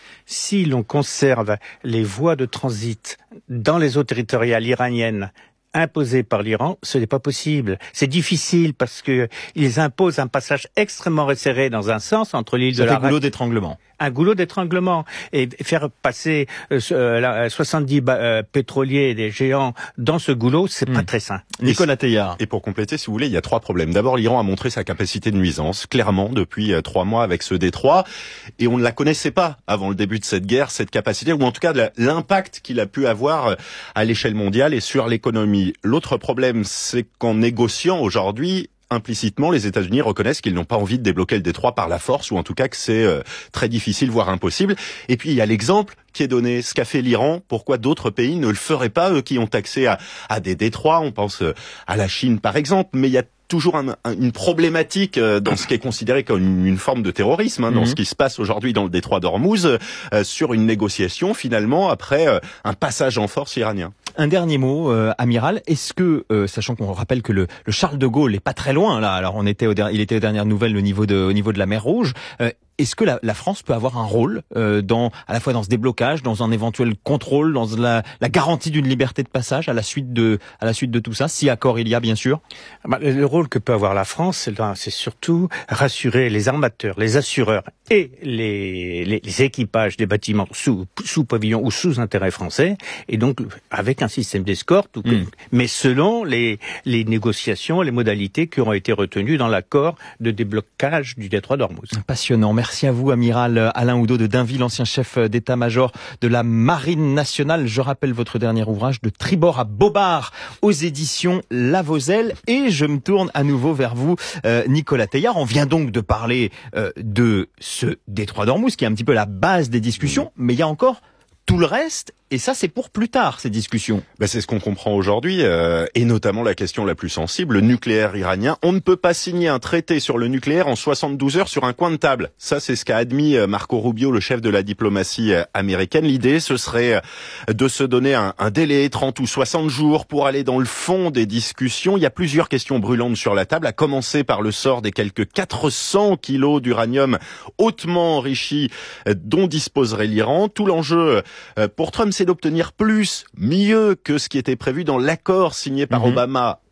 Si l'on conserve les voies de transit dans les eaux territoriales iraniennes imposées par l'Iran, ce n'est pas possible. C'est difficile parce que ils imposent un passage extrêmement resserré dans un sens entre l'île de la un goulot d'étranglement. Un goulot d'étranglement. Et faire passer euh, soixante-dix ba- euh, pétroliers des géants dans ce goulot, c'est mmh. pas très sain. Nicolas Teilhard. Et pour compléter, si vous voulez, il y a trois problèmes. D'abord, l'Iran a montré sa capacité de nuisance, clairement, depuis euh, trois mois avec ce détroit. Et on ne la connaissait pas avant le début de cette guerre, cette capacité, ou en tout cas de l'impact qu'il a pu avoir à l'échelle mondiale et sur l'économie. L'autre problème, c'est qu'en négociant aujourd'hui, implicitement, les États-Unis reconnaissent qu'ils n'ont pas envie de débloquer le détroit par la force, ou en tout cas que c'est euh, très difficile, voire impossible. Et puis il y a l'exemple qui est donné, ce qu'a fait l'Iran. Pourquoi d'autres pays ne le feraient pas, eux qui ont accès à, à des détroits? On pense à la Chine par exemple, mais il y a toujours un, un, une problématique dans ce qui est considéré comme une, une forme de terrorisme, hein, dans mmh. ce qui se passe aujourd'hui dans le détroit d'Ormuz, euh, sur une négociation finalement après euh, un passage en force iranien. Un dernier mot, euh, amiral. Est-ce que, euh, sachant qu'on rappelle que le, le Charles de Gaulle est pas très loin là, alors on était, au der- il était aux dernières nouvelles au niveau de, au niveau de la mer Rouge. Euh, Est-ce que la, la France peut avoir un rôle euh, dans, à la fois dans ce déblocage, dans un éventuel contrôle, dans la, la garantie d'une liberté de passage à la suite de, à la suite de tout ça, si accord il y a bien sûr? Bah, le rôle que peut avoir la France, c'est, c'est surtout rassurer les armateurs, les assureurs et les, les, les équipages des bâtiments sous, sous pavillon ou sous intérêt français, et donc avec un système d'escorte, ou que, mmh. mais selon les, les négociations, les modalités qui auront été retenues dans l'accord de déblocage du détroit d'Ormuz. Passionnant. Merci à vous, amiral Alain Oudot de Dainville, ancien chef d'état-major de la Marine nationale. Je rappelle votre dernier ouvrage, De Tribord à Bobard, aux éditions Lavozelle. Et je me tourne à nouveau vers vous, euh, Nicolas Teilhard. On vient donc de parler euh, de ce détroit d'Ormuz, qui est un petit peu la base des discussions, mais il y a encore tout le reste. Et ça, c'est pour plus tard, ces discussions. Ben, c'est ce qu'on comprend aujourd'hui, euh, et notamment la question la plus sensible, le nucléaire iranien. On ne peut pas signer un traité sur le nucléaire en soixante-douze heures sur un coin de table. Ça, c'est ce qu'a admis Marco Rubio, le chef de la diplomatie américaine. L'idée, ce serait de se donner un, un délai, trente ou soixante jours, pour aller dans le fond des discussions. Il y a plusieurs questions brûlantes sur la table, à commencer par le sort des quelques quatre cents kilos d'uranium hautement enrichi dont disposerait l'Iran. Tout l'enjeu pour Trump, c'est d'obtenir plus, mieux que ce qui était prévu dans l'accord signé par mmh. Obama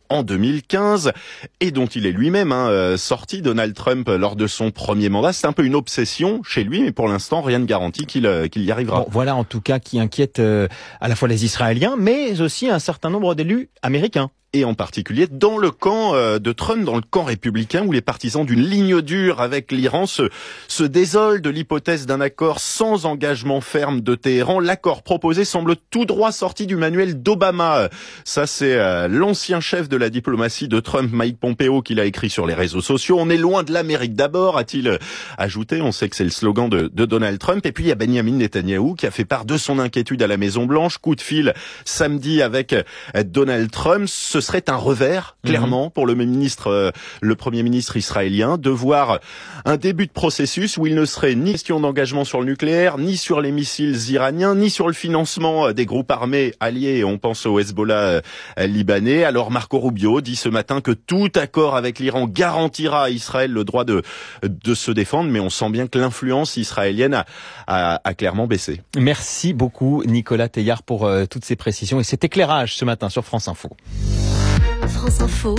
en deux mille quinze et dont il est lui-même hein, sorti, Donald Trump, lors de son premier mandat. C'est un peu une obsession chez lui, mais pour l'instant, rien ne garantit qu'il qu'il y arrivera. Bon, voilà en tout cas qui inquiète euh, à la fois les Israéliens, mais aussi un certain nombre d'élus américains. Et en particulier dans le camp de Trump, dans le camp républicain, où les partisans d'une ligne dure avec l'Iran se, se désolent de l'hypothèse d'un accord sans engagement ferme de Téhéran. L'accord proposé semble tout droit sorti du manuel d'Obama. Ça, c'est euh, l'ancien chef de la diplomatie de Trump, Mike Pompeo, qui l'a écrit sur les réseaux sociaux. On est loin de l'Amérique d'abord, a-t-il ajouté. On sait que c'est le slogan de, de Donald Trump. Et puis, il y a Benjamin Netanyahou qui a fait part de son inquiétude à la Maison-Blanche. Coup de fil samedi avec Donald Trump. Ce serait un revers, clairement, mmh. pour le ministre, euh, le premier ministre israélien, de voir un début de processus où il ne serait ni question d'engagement sur le nucléaire, ni sur les missiles iraniens, ni sur le financement des groupes armés alliés. On pense au Hezbollah euh, libanais. Alors Marco Rubio dit ce matin que tout accord avec l'Iran garantira à Israël le droit de de se défendre, mais on sent bien que l'influence israélienne a, a, a clairement baissé. Merci beaucoup Nicolas Teilhard pour euh, toutes ces précisions et cet éclairage ce matin sur France Info. France Info,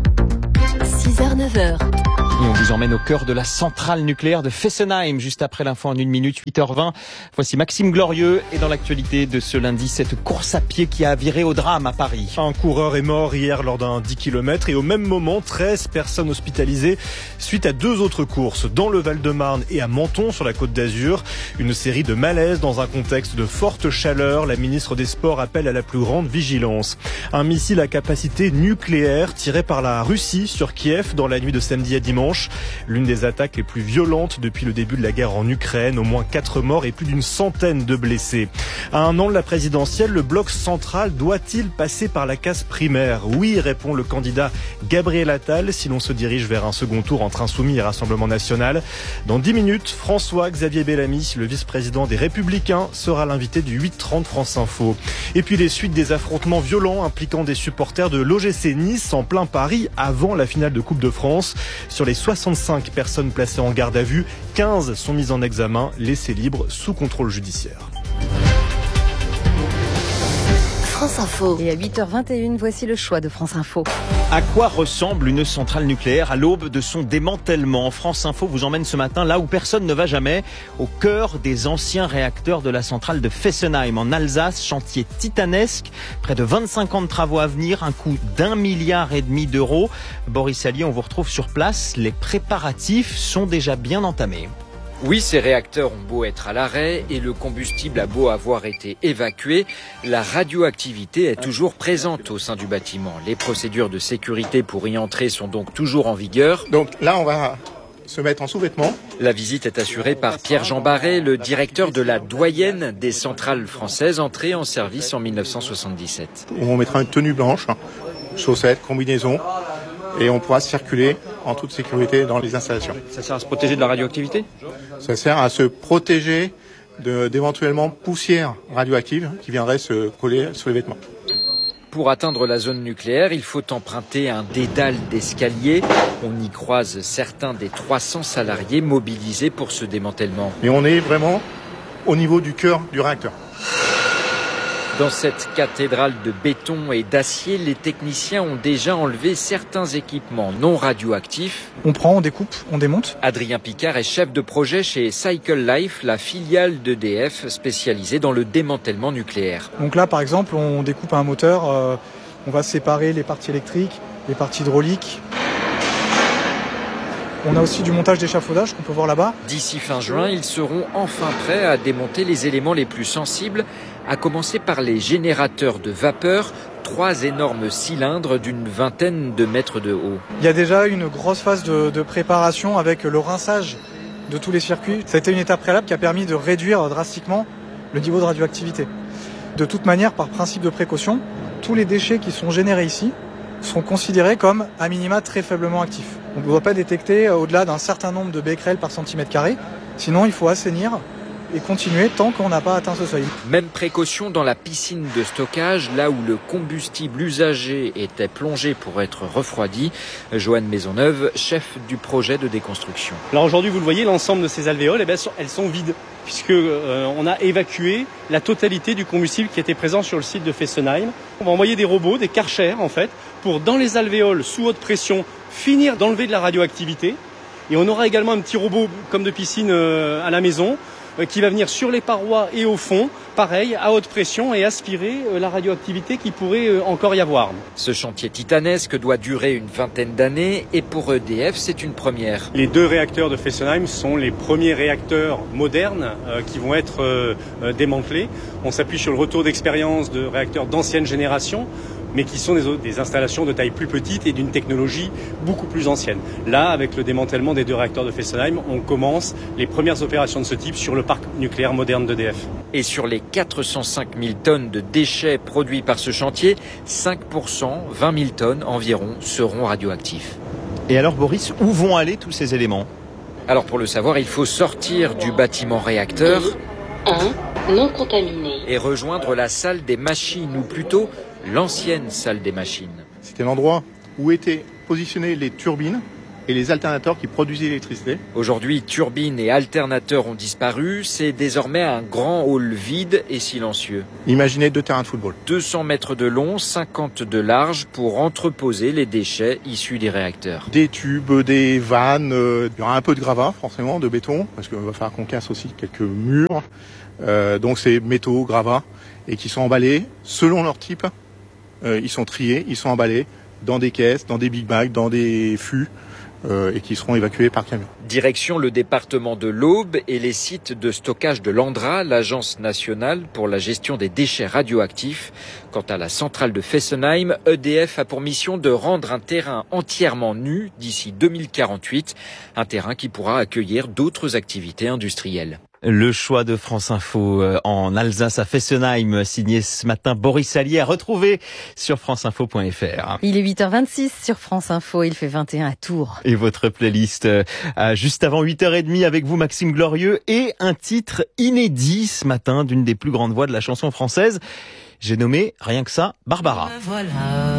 six heures neuf heures. Et on vous emmène au cœur de la centrale nucléaire de Fessenheim, juste après l'info en une minute, huit heures vingt. Voici Maxime Glorieux, et dans l'actualité de ce lundi, cette course à pied qui a viré au drame à Paris. Un coureur est mort hier lors d'un dix kilomètres et au même moment, treize personnes hospitalisées suite à deux autres courses dans le Val-de-Marne et à Menton sur la Côte d'Azur. Une série de malaises dans un contexte de forte chaleur. La ministre des Sports appelle à la plus grande vigilance. Un missile à capacité nucléaire tiré par la Russie sur Kiev dans la nuit de samedi à dimanche. L'une des attaques les plus violentes depuis le début de la guerre en Ukraine. Au moins quatre morts et plus d'une centaine de blessés. À un an de la présidentielle, le bloc central doit-il passer par la case primaire ? Oui, répond le candidat Gabriel Attal, si l'on se dirige vers un second tour entre Insoumis et Rassemblement National. Dans dix minutes, François-Xavier Bellamy, le vice-président des Républicains, sera l'invité du huit trente France Info. Et puis les suites des affrontements violents impliquant des supporters de l'O G C Nice en plein Paris avant la finale de Coupe de France. Sur les soixante-cinq personnes placées en garde à vue, quinze sont mises en examen, laissées libres sous contrôle judiciaire. France Info. Et à huit heures vingt et une, voici le choix de France Info. À quoi ressemble une centrale nucléaire à l'aube de son démantèlement ? France Info vous emmène ce matin là où personne ne va jamais, au cœur des anciens réacteurs de la centrale de Fessenheim en Alsace, chantier titanesque, près de vingt-cinq ans de travaux à venir, un coût d'un milliard et demi d'euros. Boris Allier, on vous retrouve sur place, les préparatifs sont déjà bien entamés. Oui, ces réacteurs ont beau être à l'arrêt et le combustible a beau avoir été évacué, la radioactivité est toujours présente au sein du bâtiment. Les procédures de sécurité pour y entrer sont donc toujours en vigueur. Donc là, on va se mettre en sous-vêtements. La visite est assurée par Pierre-Jean Barret, le directeur de la doyenne des centrales françaises, entrée en service en mille neuf cent soixante-dix-sept. On mettra une tenue blanche, chaussettes, combinaisons, et on pourra circuler en toute sécurité dans les installations. Ça sert à se protéger de la radioactivité ? Ça sert à se protéger de, d'éventuellement poussière radioactive qui viendrait se coller sur les vêtements. Pour atteindre la zone nucléaire, il faut emprunter un dédale d'escalier. On y croise certains des trois cents salariés mobilisés pour ce démantèlement. Et on est vraiment au niveau du cœur du réacteur. Dans cette cathédrale de béton et d'acier, les techniciens ont déjà enlevé certains équipements non radioactifs. On prend, on découpe, on démonte. Adrien Picard est chef de projet chez Cycle Life, la filiale d'E D F spécialisée dans le démantèlement nucléaire. Donc là, par exemple, on découpe un moteur, euh, on va séparer les parties électriques, les parties hydrauliques. On a aussi du montage d'échafaudage qu'on peut voir là-bas. D'ici fin juin, ils seront enfin prêts à démonter les éléments les plus sensibles, à commencer par les générateurs de vapeur, trois énormes cylindres d'une vingtaine de mètres de haut. Il y a déjà une grosse phase de, de préparation avec le rinçage de tous les circuits. Ça a été une étape préalable qui a permis de réduire drastiquement le niveau de radioactivité. De toute manière, par principe de précaution, tous les déchets qui sont générés ici seront considérés comme à minima très faiblement actifs. On ne doit pas détecter au-delà d'un certain nombre de becquerels par centimètre carré, sinon il faut assainir et continuer tant qu'on n'a pas atteint ce seuil. Même précaution dans la piscine de stockage, là où le combustible usagé était plongé pour être refroidi. Joanne Maisonneuve, chef du projet de déconstruction. Alors aujourd'hui, vous le voyez, l'ensemble de ces alvéoles, eh bien, elles sont vides, puisque euh, on a évacué la totalité du combustible qui était présent sur le site de Fessenheim. On va envoyer des robots, des Karcher en fait, pour dans les alvéoles sous haute pression finir d'enlever de la radioactivité. Et on aura également un petit robot comme de piscine euh, à la maison euh, qui va venir sur les parois et au fond, pareil, à haute pression et aspirer euh, la radioactivité qui pourrait euh, encore y avoir. Ce chantier titanesque doit durer une vingtaine d'années et pour E D F, c'est une première. Les deux réacteurs de Fessenheim sont les premiers réacteurs modernes euh, qui vont être euh, euh, démantelés. On s'appuie sur le retour d'expérience de réacteurs d'ancienne génération, mais qui sont des, des installations de taille plus petite et d'une technologie beaucoup plus ancienne. Là, avec le démantèlement des deux réacteurs de Fessenheim, on commence les premières opérations de ce type sur le parc nucléaire moderne d'E D F. Et sur les quatre cent cinq mille tonnes de déchets produits par ce chantier, cinq pour cent, vingt mille tonnes environ, seront radioactifs. Et alors Boris, où vont aller tous ces éléments ? Alors pour le savoir, il faut sortir du bâtiment réacteur un non contaminé et rejoindre la salle des machines, ou plutôt l'ancienne salle des machines. C'était l'endroit où étaient positionnées les turbines et les alternateurs qui produisaient l'électricité. Aujourd'hui, turbines et alternateurs ont disparu. C'est désormais un grand hall vide et silencieux. Imaginez deux terrains de football. deux cents mètres de long, cinquante de large pour entreposer les déchets issus des réacteurs. Des tubes, des vannes, euh, il y aura un peu de gravat forcément, de béton, parce qu'il va falloir qu'on casse aussi quelques murs. Euh, donc c'est métaux, gravats, et qui sont emballés selon leur type. Euh, ils sont triés, ils sont emballés dans des caisses, dans des big bags, dans des fûts. Euh, et qui seront évacués par camion. Direction le département de l'Aube et les sites de stockage de l'ANDRA, l'Agence nationale pour la gestion des déchets radioactifs. Quant à la centrale de Fessenheim, E D F a pour mission de rendre un terrain entièrement nu d'ici deux mille quarante-huit, un terrain qui pourra accueillir d'autres activités industrielles. Le choix de France Info en Alsace à Fessenheim, signé ce matin Boris Allier, à retrouver sur franceinfo point f r. Il est huit heures vingt-six sur France Info, il fait vingt et un à Tours. Et votre playlist euh, juste avant huit heures trente avec vous Maxime Glorieux et un titre inédit ce matin d'une des plus grandes voix de la chanson française. J'ai nommé, rien que ça, Barbara. Voilà,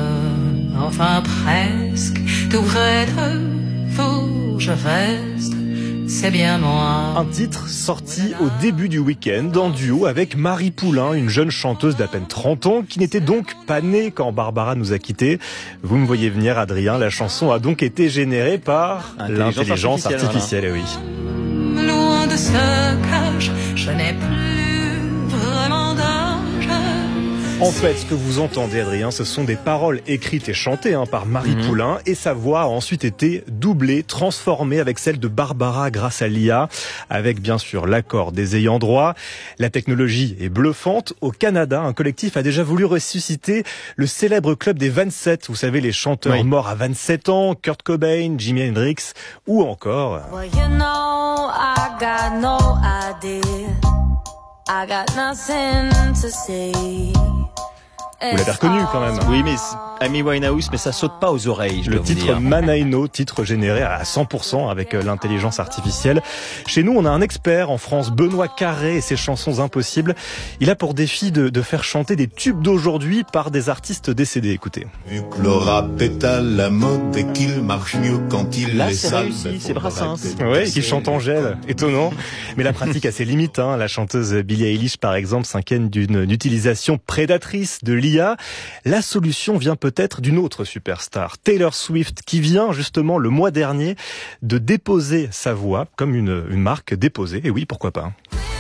enfin presque, tout près de vous, je reste. C'est bien moi. Un titre sorti au début du week-end en duo avec Marie Poulain, une jeune chanteuse d'à peine trente ans qui n'était donc pas née quand Barbara nous a quittés. Vous me voyez venir, Adrien, la chanson a donc été générée par l'intelligence artificielle. artificielle oui. Loin de ce cage, je n'ai plus vraiment d'âge. En fait, ce que vous entendez, Adrien, ce sont des paroles écrites et chantées hein, par Marie mmh. Poulain, et sa voix a ensuite été doublée, transformée avec celle de Barbara grâce à l'I A, avec bien sûr l'accord des ayants droit. La technologie est bluffante. Au Canada, un collectif a déjà voulu ressusciter le célèbre club des vingt-sept, vous savez, les chanteurs oui. morts à vingt-sept ans, Kurt Cobain, Jimi Hendrix, ou encore... Well, you know, I got no idea. I got nothing to say. Vous l'avez reconnu quand même. Oui, mais Amy Winehouse, mais ça saute pas aux oreilles. Je le titre Man I Know, titre généré à cent pour cent avec l'intelligence artificielle. Chez nous, on a un expert en France, Benoît Carré, et ses chansons impossibles. Il a pour défi de, de faire chanter des tubes d'aujourd'hui par des artistes décédés. Écoutez. Vu que le rap est à la mode et qu'il marche mieux quand il Là, est c'est sale. réussi, c'est Brassens. Ouais, qui chante Angèle. Étonnant. Mais la pratique a ses limites, hein. La chanteuse Billie Eilish, par exemple, s'inquiète d'une utilisation prédatrice de l'I A. La solution vient peut-être d'une autre superstar, Taylor Swift, qui vient justement le mois dernier de déposer sa voix comme une, une marque déposée. Et oui, pourquoi pas.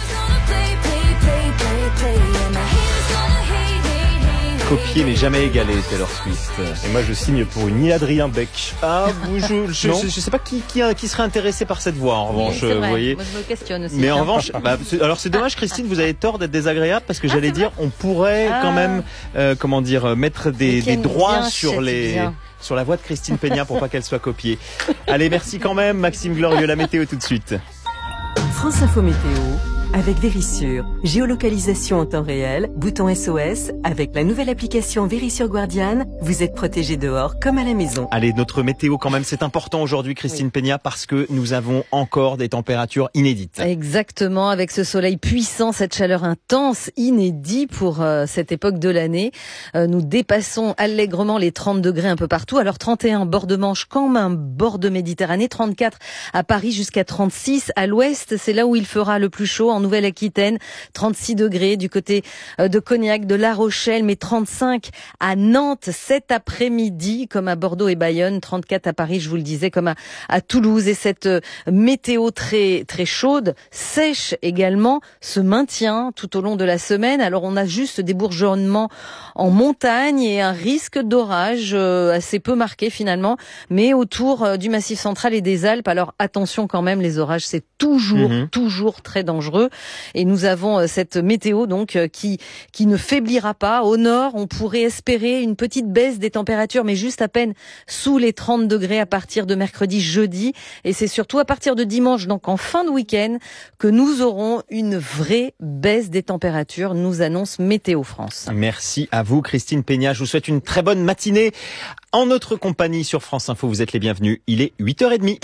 Copier n'est jamais égalé, Taylor Swift. Et moi, je signe pour une I A Adrien Beck. Ah, je, je, je, je sais pas qui, qui, qui serait intéressé par cette voix, en revanche, oui, vous voyez. Moi, je me questionne aussi. Mais en revanche, bah, c'est, alors c'est dommage, Christine, vous avez tort d'être désagréable, parce que ah, j'allais dire, on pourrait ah. quand même, euh, comment dire, mettre des, des droits sur les, bien. sur la voix de Christine Peña pour pas qu'elle soit copiée. Allez, merci quand même, Maxime Glorieux, la météo tout de suite. France Info Météo. Avec Vérissure, géolocalisation en temps réel, bouton S O S, avec la nouvelle application Vérissure Guardian, vous êtes protégé dehors comme à la maison. Allez, notre météo quand même, c'est important aujourd'hui, Christine oui. Peña, parce que nous avons encore des températures inédites. Exactement, avec ce soleil puissant, cette chaleur intense, inédite pour euh, cette époque de l'année. Euh, nous dépassons allègrement les trente degrés un peu partout. Alors trente et un bord de Manche, comme un bord de Méditerranée, trente-quatre à Paris jusqu'à trente-six. À l'ouest, c'est là où il fera le plus chaud, en Nouvelle-Aquitaine, trente-six degrés du côté de Cognac, de La Rochelle, mais trente-cinq à Nantes cet après-midi, comme à Bordeaux et Bayonne, trente-quatre à Paris, je vous le disais, comme à, à Toulouse. Et cette météo très très chaude, sèche également, se maintient tout au long de la semaine. Alors on a juste des bourgeonnements en montagne et un risque d'orage assez peu marqué finalement, mais autour du Massif central et des Alpes. Alors attention quand même, les orages c'est toujours, mmh. toujours très dangereux. Et nous avons cette météo donc qui qui ne faiblira pas. Au nord, on pourrait espérer une petite baisse des températures, mais juste à peine sous les trente degrés à partir de mercredi, jeudi. Et c'est surtout à partir de dimanche, donc en fin de week-end, que nous aurons une vraie baisse des températures, nous annonce Météo France. Merci à vous, Christine Peña. Je vous souhaite une très bonne matinée. En notre compagnie sur France Info, vous êtes les bienvenus. Il est huit heures trente.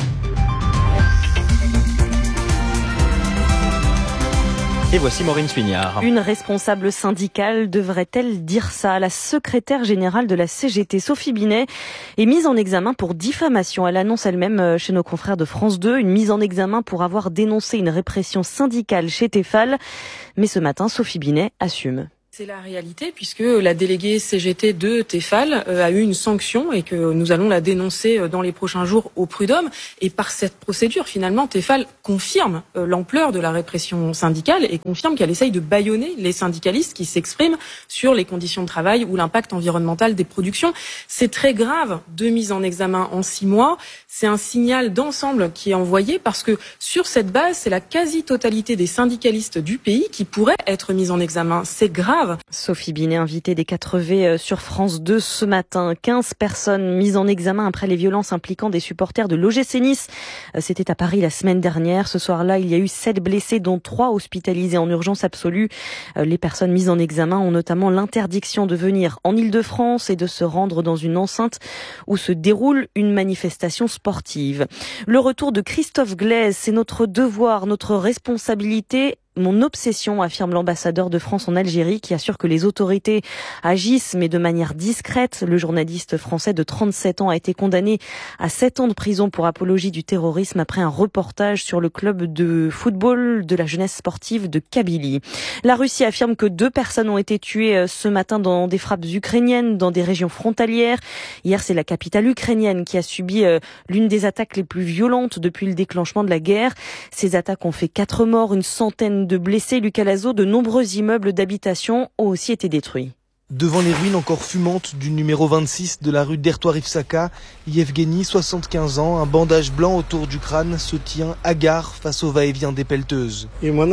Et voici Maureen Suignard. Une responsable syndicale devrait-elle dire ça? La secrétaire générale de la C G T, Sophie Binet, est mise en examen pour diffamation. Elle annonce elle-même chez nos confrères de France deux une mise en examen pour avoir dénoncé une répression syndicale chez Tefal. Mais ce matin, Sophie Binet assume. C'est la réalité puisque la déléguée C G T de Tefal a eu une sanction et que nous allons la dénoncer dans les prochains jours au prud'homme. Et par cette procédure, finalement, Tefal confirme l'ampleur de la répression syndicale et confirme qu'elle essaye de bâillonner les syndicalistes qui s'expriment sur les conditions de travail ou l'impact environnemental des productions. C'est très grave, deux mises en examen en six mois. C'est un signal d'ensemble qui est envoyé parce que sur cette base, c'est la quasi-totalité des syndicalistes du pays qui pourraient être mis en examen. C'est grave. Sophie Binet, invitée des quatre V sur France deux ce matin. quinze personnes mises en examen après les violences impliquant des supporters de l'O G C Nice. C'était à Paris la semaine dernière. Ce soir-là, il y a eu sept blessés, dont trois hospitalisés en urgence absolue. Les personnes mises en examen ont notamment l'interdiction de venir en Île-de-France et de se rendre dans une enceinte où se déroule une manifestation sportive. Le retour de Christophe Glaise, c'est notre devoir, notre responsabilité. Mon obsession, affirme l'ambassadeur de France en Algérie, qui assure que les autorités agissent, mais de manière discrète. Le journaliste français de trente-sept ans a été condamné à sept ans de prison pour apologie du terrorisme après un reportage sur le club de football de la jeunesse sportive de Kabylie. La Russie affirme que deux personnes ont été tuées ce matin dans des frappes ukrainiennes dans des régions frontalières. Hier, c'est la capitale ukrainienne qui a subi l'une des attaques les plus violentes depuis le déclenchement de la guerre. Ces attaques ont fait quatre morts, une centaine de blessés. Lucas Lazo, de nombreux immeubles d'habitation ont aussi été détruits. Devant les ruines encore fumantes du numéro vingt-six de la rue d'Ertoire-Ivsaka, Yevgeny, soixante-quinze ans, un bandage blanc autour du crâne, se tient hagard face au va-et-vient des pelleteuses.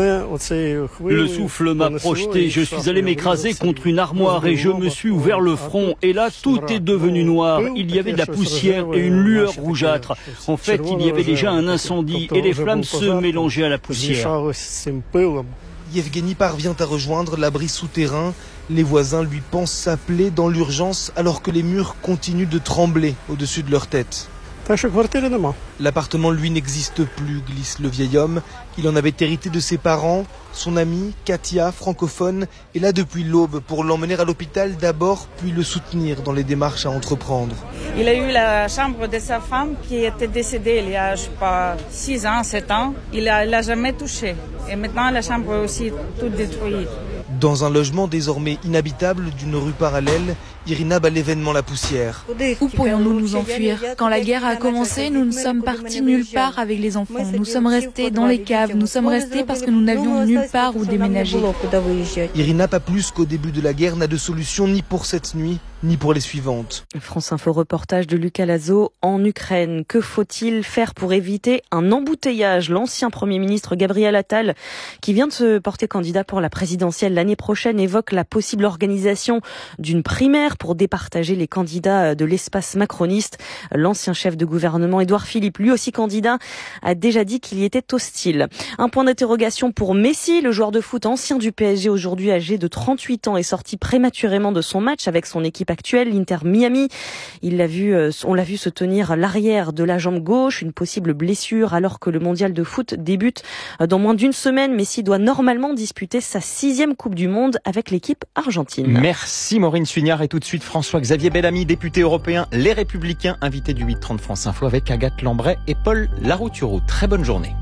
Le souffle m'a projeté, je suis allé m'écraser contre une armoire et je me suis ouvert le front. Et là, tout est devenu noir. Il y avait de la poussière et une lueur rougeâtre. En fait, il y avait déjà un incendie et les flammes se mélangeaient à la poussière. Yevgeny parvient à rejoindre l'abri souterrain. Les voisins lui pensent sa plaie dans l'urgence alors que les murs continuent de trembler au-dessus de leur tête. L'appartement, lui, n'existe plus, glisse le vieil homme. Il en avait hérité de ses parents. Son amie, Katia, francophone, est là depuis l'aube pour l'emmener à l'hôpital d'abord, puis le soutenir dans les démarches à entreprendre. Il a eu la chambre de sa femme qui était décédée il y a, je sais pas, six ans, sept ans. Il a, il l'a jamais touché. Et maintenant, la chambre est aussi toute détruite. Dans un logement désormais inhabitable d'une rue parallèle, Irina bat l'événement la poussière. Où pourrions-nous nous enfuir? Quand la guerre a commencé, nous ne sommes partis nulle part avec les enfants. Nous sommes restés dans les caves. Nous sommes restés parce que nous n'avions nulle part où déménager. Irina, pas plus qu'au début de la guerre, n'a de solution ni pour cette nuit, ni pour les suivantes. France Info reportage de Lucas Lazo en Ukraine. Que faut-il faire pour éviter un embouteillage? L'ancien Premier ministre Gabriel Attal, qui vient de se porter candidat pour la présidentielle l'année prochaine, évoque la possible organisation d'une primaire hier pour départager les candidats de l'espace macroniste. L'ancien chef de gouvernement Édouard Philippe, lui aussi candidat, a déjà dit qu'il y était hostile. Un point d'interrogation pour Messi, le joueur de foot ancien du P S G, aujourd'hui âgé de trente-huit ans, est sorti prématurément de son match avec son équipe actuelle, l'Inter Miami. Il l'a vu, on l'a vu se tenir l'arrière de la jambe gauche, une possible blessure alors que le mondial de foot débute dans moins d'une semaine. Messi doit normalement disputer sa sixième Coupe du Monde avec l'équipe argentine. Merci Maureen Suignard, et tout de suite François-Xavier Bellamy, député européen Les Républicains, invité du huit trente France Info avec Agathe Lambray et Paul Larouturou. Très bonne journée.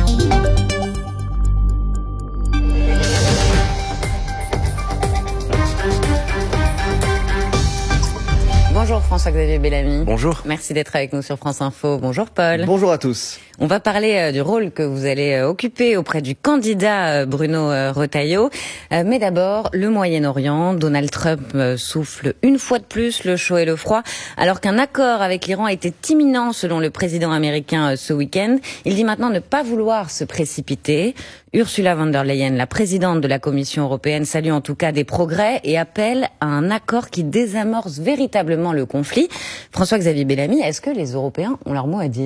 Bonjour François-Xavier Bellamy. Bonjour. Merci d'être avec nous sur France Info. Bonjour Paul. Bonjour à tous. On va parler euh, du rôle que vous allez euh, occuper auprès du candidat euh, Bruno euh, Retailleau. Euh, mais d'abord, le Moyen-Orient. Donald Trump euh, souffle une fois de plus le chaud et le froid. Alors qu'un accord avec l'Iran était imminent selon le président américain euh, ce week-end, il dit maintenant ne pas vouloir se précipiter. Ursula von der Leyen, la présidente de la Commission européenne, salue en tout cas des progrès et appelle à un accord qui désamorce véritablement le conflit. François-Xavier Bellamy, est-ce que les Européens ont leur mot à dire ?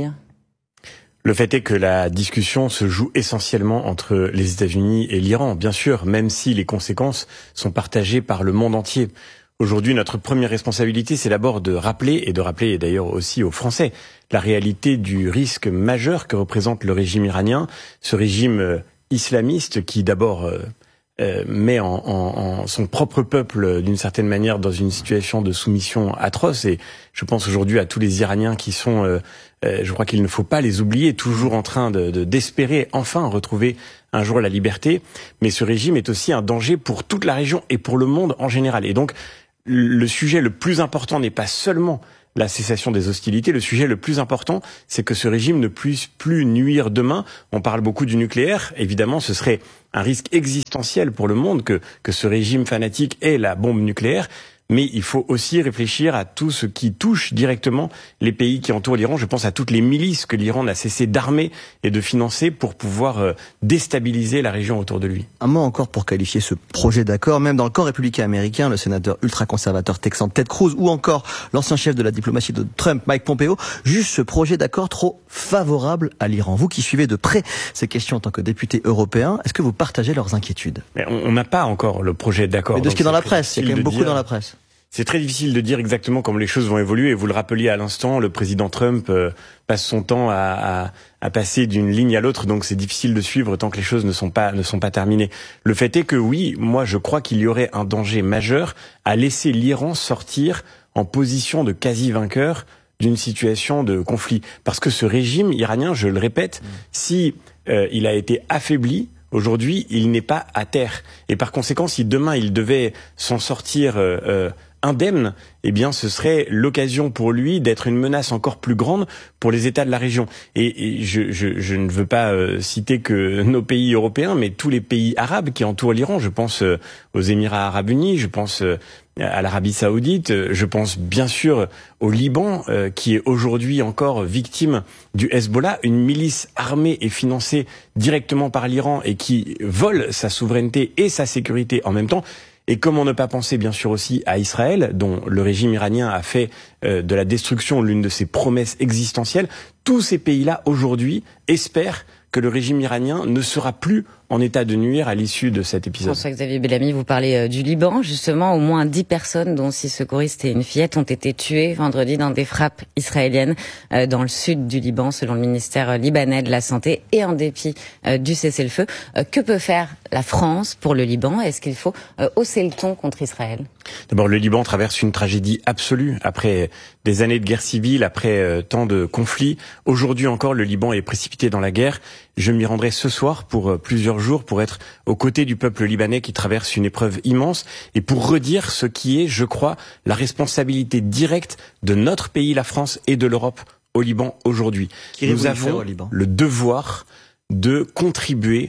Le fait est que la discussion se joue essentiellement entre les États-Unis et l'Iran, bien sûr, même si les conséquences sont partagées par le monde entier. Aujourd'hui, notre première responsabilité, c'est d'abord de rappeler, et de rappeler d'ailleurs aussi aux Français, la réalité du risque majeur que représente le régime iranien, ce régime islamiste qui d'abord euh, euh, met en, en, en son propre peuple d'une certaine manière dans une situation de soumission atroce. Et je pense aujourd'hui à tous les Iraniens qui sont, euh, euh, je crois qu'il ne faut pas les oublier, toujours en train de, de d'espérer enfin retrouver un jour la liberté. Mais ce régime est aussi un danger pour toute la région et pour le monde en général. Et donc le sujet le plus important n'est pas seulement la cessation des hostilités. Le sujet le plus important, c'est que ce régime ne puisse plus nuire demain. On parle beaucoup du nucléaire. Évidemment, ce serait un risque existentiel pour le monde que, que ce régime fanatique ait la bombe nucléaire. Mais il faut aussi réfléchir à tout ce qui touche directement les pays qui entourent l'Iran. Je pense à toutes les milices que l'Iran n'a cessé d'armer et de financer pour pouvoir euh, déstabiliser la région autour de lui. Un mot encore pour qualifier ce projet d'accord. Même dans le camp républicain américain, le sénateur ultra-conservateur texan Ted Cruz ou encore l'ancien chef de la diplomatie de Trump, Mike Pompeo, jugent ce projet d'accord trop favorable à l'Iran. Vous qui suivez de près ces questions en tant que député européen, est-ce que vous partagez leurs inquiétudes ? Mais on n'a pas encore le projet d'accord. Mais de ce qui est dans la presse, il y a quand même beaucoup dans la presse. C'est très difficile de dire exactement comment les choses vont évoluer. Et vous le rappeliez à l'instant, le président Trump euh, passe son temps à, à, à passer d'une ligne à l'autre, donc c'est difficile de suivre tant que les choses ne sont pas ne sont pas terminées. Le fait est que oui, moi je crois qu'il y aurait un danger majeur à laisser l'Iran sortir en position de quasi-vainqueur d'une situation de conflit, parce que ce régime iranien, je le répète, mmh. si euh, il a été affaibli, aujourd'hui, il n'est pas à terre. Et par conséquent, si demain il devait s'en sortir euh, euh, indemne, eh bien, ce serait l'occasion pour lui d'être une menace encore plus grande pour les États de la région. Et, et je, je, je ne veux pas euh, citer que nos pays européens, mais tous les pays arabes qui entourent l'Iran. Je pense euh, aux Émirats arabes unis, je pense euh, à l'Arabie saoudite, je pense bien sûr au Liban, euh, qui est aujourd'hui encore victime du Hezbollah, une milice armée et financée directement par l'Iran et qui vole sa souveraineté et sa sécurité en même temps. Et comment ne pas penser bien sûr aussi à Israël, dont le régime iranien a fait euh, de la destruction l'une de ses promesses existentielles. Tous ces pays-là aujourd'hui espèrent que le régime iranien ne sera plus en état de nuire à l'issue de cet épisode. François-Xavier Bellamy, vous parlez euh, du Liban. Justement, au moins dix personnes, dont six secouristes et une fillette, ont été tuées vendredi dans des frappes israéliennes euh, dans le sud du Liban, selon le ministère libanais de la Santé, et en dépit euh, du cessez-le-feu. Euh, que peut faire la France pour le Liban ? Est-ce qu'il faut euh, hausser le ton contre Israël ? D'abord, le Liban traverse une tragédie absolue après des années de guerre civile, après euh, tant de conflits. Aujourd'hui encore, le Liban est précipité dans la guerre. Je m'y rendrai ce soir pour euh, plusieurs jours pour être aux côtés du peuple libanais qui traverse une épreuve immense et pour redire ce qui est, je crois, la responsabilité directe de notre pays, la France, et de l'Europe au Liban aujourd'hui. Nous avons le devoir de contribuer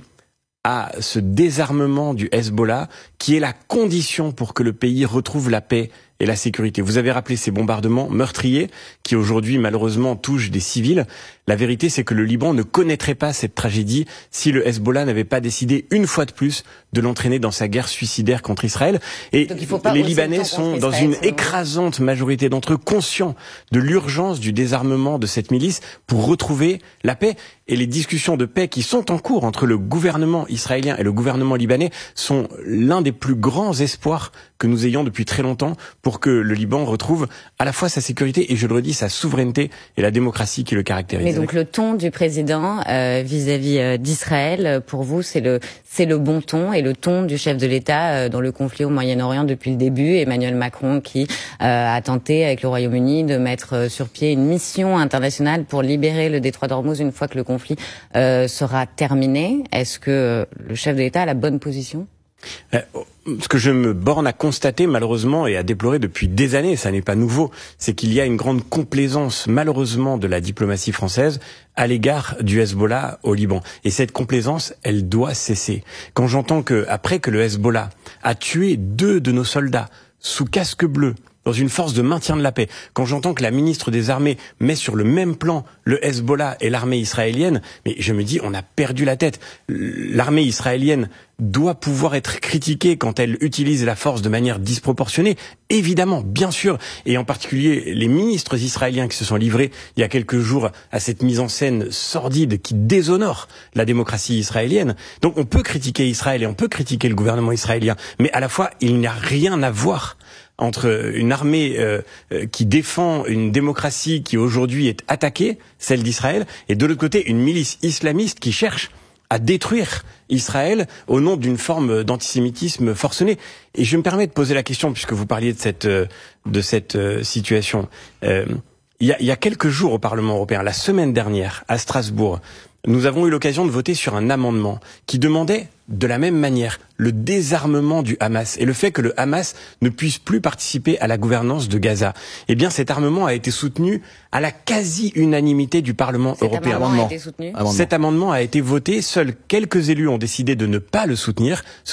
à ce désarmement du Hezbollah qui est la condition pour que le pays retrouve la paix et la sécurité. Vous avez rappelé ces bombardements meurtriers qui aujourd'hui malheureusement touchent des civils. La vérité, c'est que le Liban ne connaîtrait pas cette tragédie si le Hezbollah n'avait pas décidé une fois de plus de l'entraîner dans sa guerre suicidaire contre Israël. Et les Libanais sont dans une écrasante majorité d'entre eux conscients de l'urgence du désarmement de cette milice pour retrouver la paix. Et les discussions de paix qui sont en cours entre le gouvernement israélien et le gouvernement libanais sont l'un des plus grands espoirs que nous ayons depuis très longtemps pour que le Liban retrouve à la fois sa sécurité et, je le redis, sa souveraineté et la démocratie qui le caractérise. Mais donc le ton du président euh, vis-à-vis euh, d'Israël, pour vous, c'est le c'est le bon ton, et le ton du chef de l'État euh, dans le conflit au Moyen-Orient depuis le début, Emmanuel Macron, qui euh, a tenté avec le Royaume-Uni de mettre euh, sur pied une mission internationale pour libérer le détroit d'Ormuz une fois que le conflit euh, sera terminé. Est-ce que euh, le chef de l'État a la bonne position ? Euh, ce que je me borne à constater malheureusement et à déplorer depuis des années, ça n'est pas nouveau, c'est qu'il y a une grande complaisance malheureusement de la diplomatie française à l'égard du Hezbollah au Liban. Et cette complaisance, elle doit cesser. Quand j'entends que, après que le Hezbollah a tué deux de nos soldats sous casque bleu, dans une force de maintien de la paix, quand j'entends que la ministre des Armées met sur le même plan le Hezbollah et l'armée israélienne, mais je me dis, on a perdu la tête. L'armée israélienne doit pouvoir être critiquée quand elle utilise la force de manière disproportionnée, évidemment, bien sûr, et en particulier les ministres israéliens qui se sont livrés il y a quelques jours à cette mise en scène sordide qui déshonore la démocratie israélienne. Donc on peut critiquer Israël et on peut critiquer le gouvernement israélien, mais à la fois, il n'y a rien à voir entre une armée euh, qui défend une démocratie qui aujourd'hui est attaquée, celle d'Israël, et de l'autre côté une milice islamiste qui cherche à détruire Israël au nom d'une forme d'antisémitisme forcené. Et je me permets de poser la question, puisque vous parliez de cette de cette situation. Euh, il y a, il y a quelques jours au Parlement européen, la semaine dernière, à Strasbourg, nous avons eu l'occasion de voter sur un amendement qui demandait de la même manière le désarmement du Hamas et le fait que le Hamas ne puisse plus participer à la gouvernance de Gaza. Eh bien, cet armement a été soutenu à la quasi-unanimité du Parlement cet européen. Amendement a été soutenu. Cet amendement a été voté, seuls quelques élus ont décidé de ne pas le soutenir.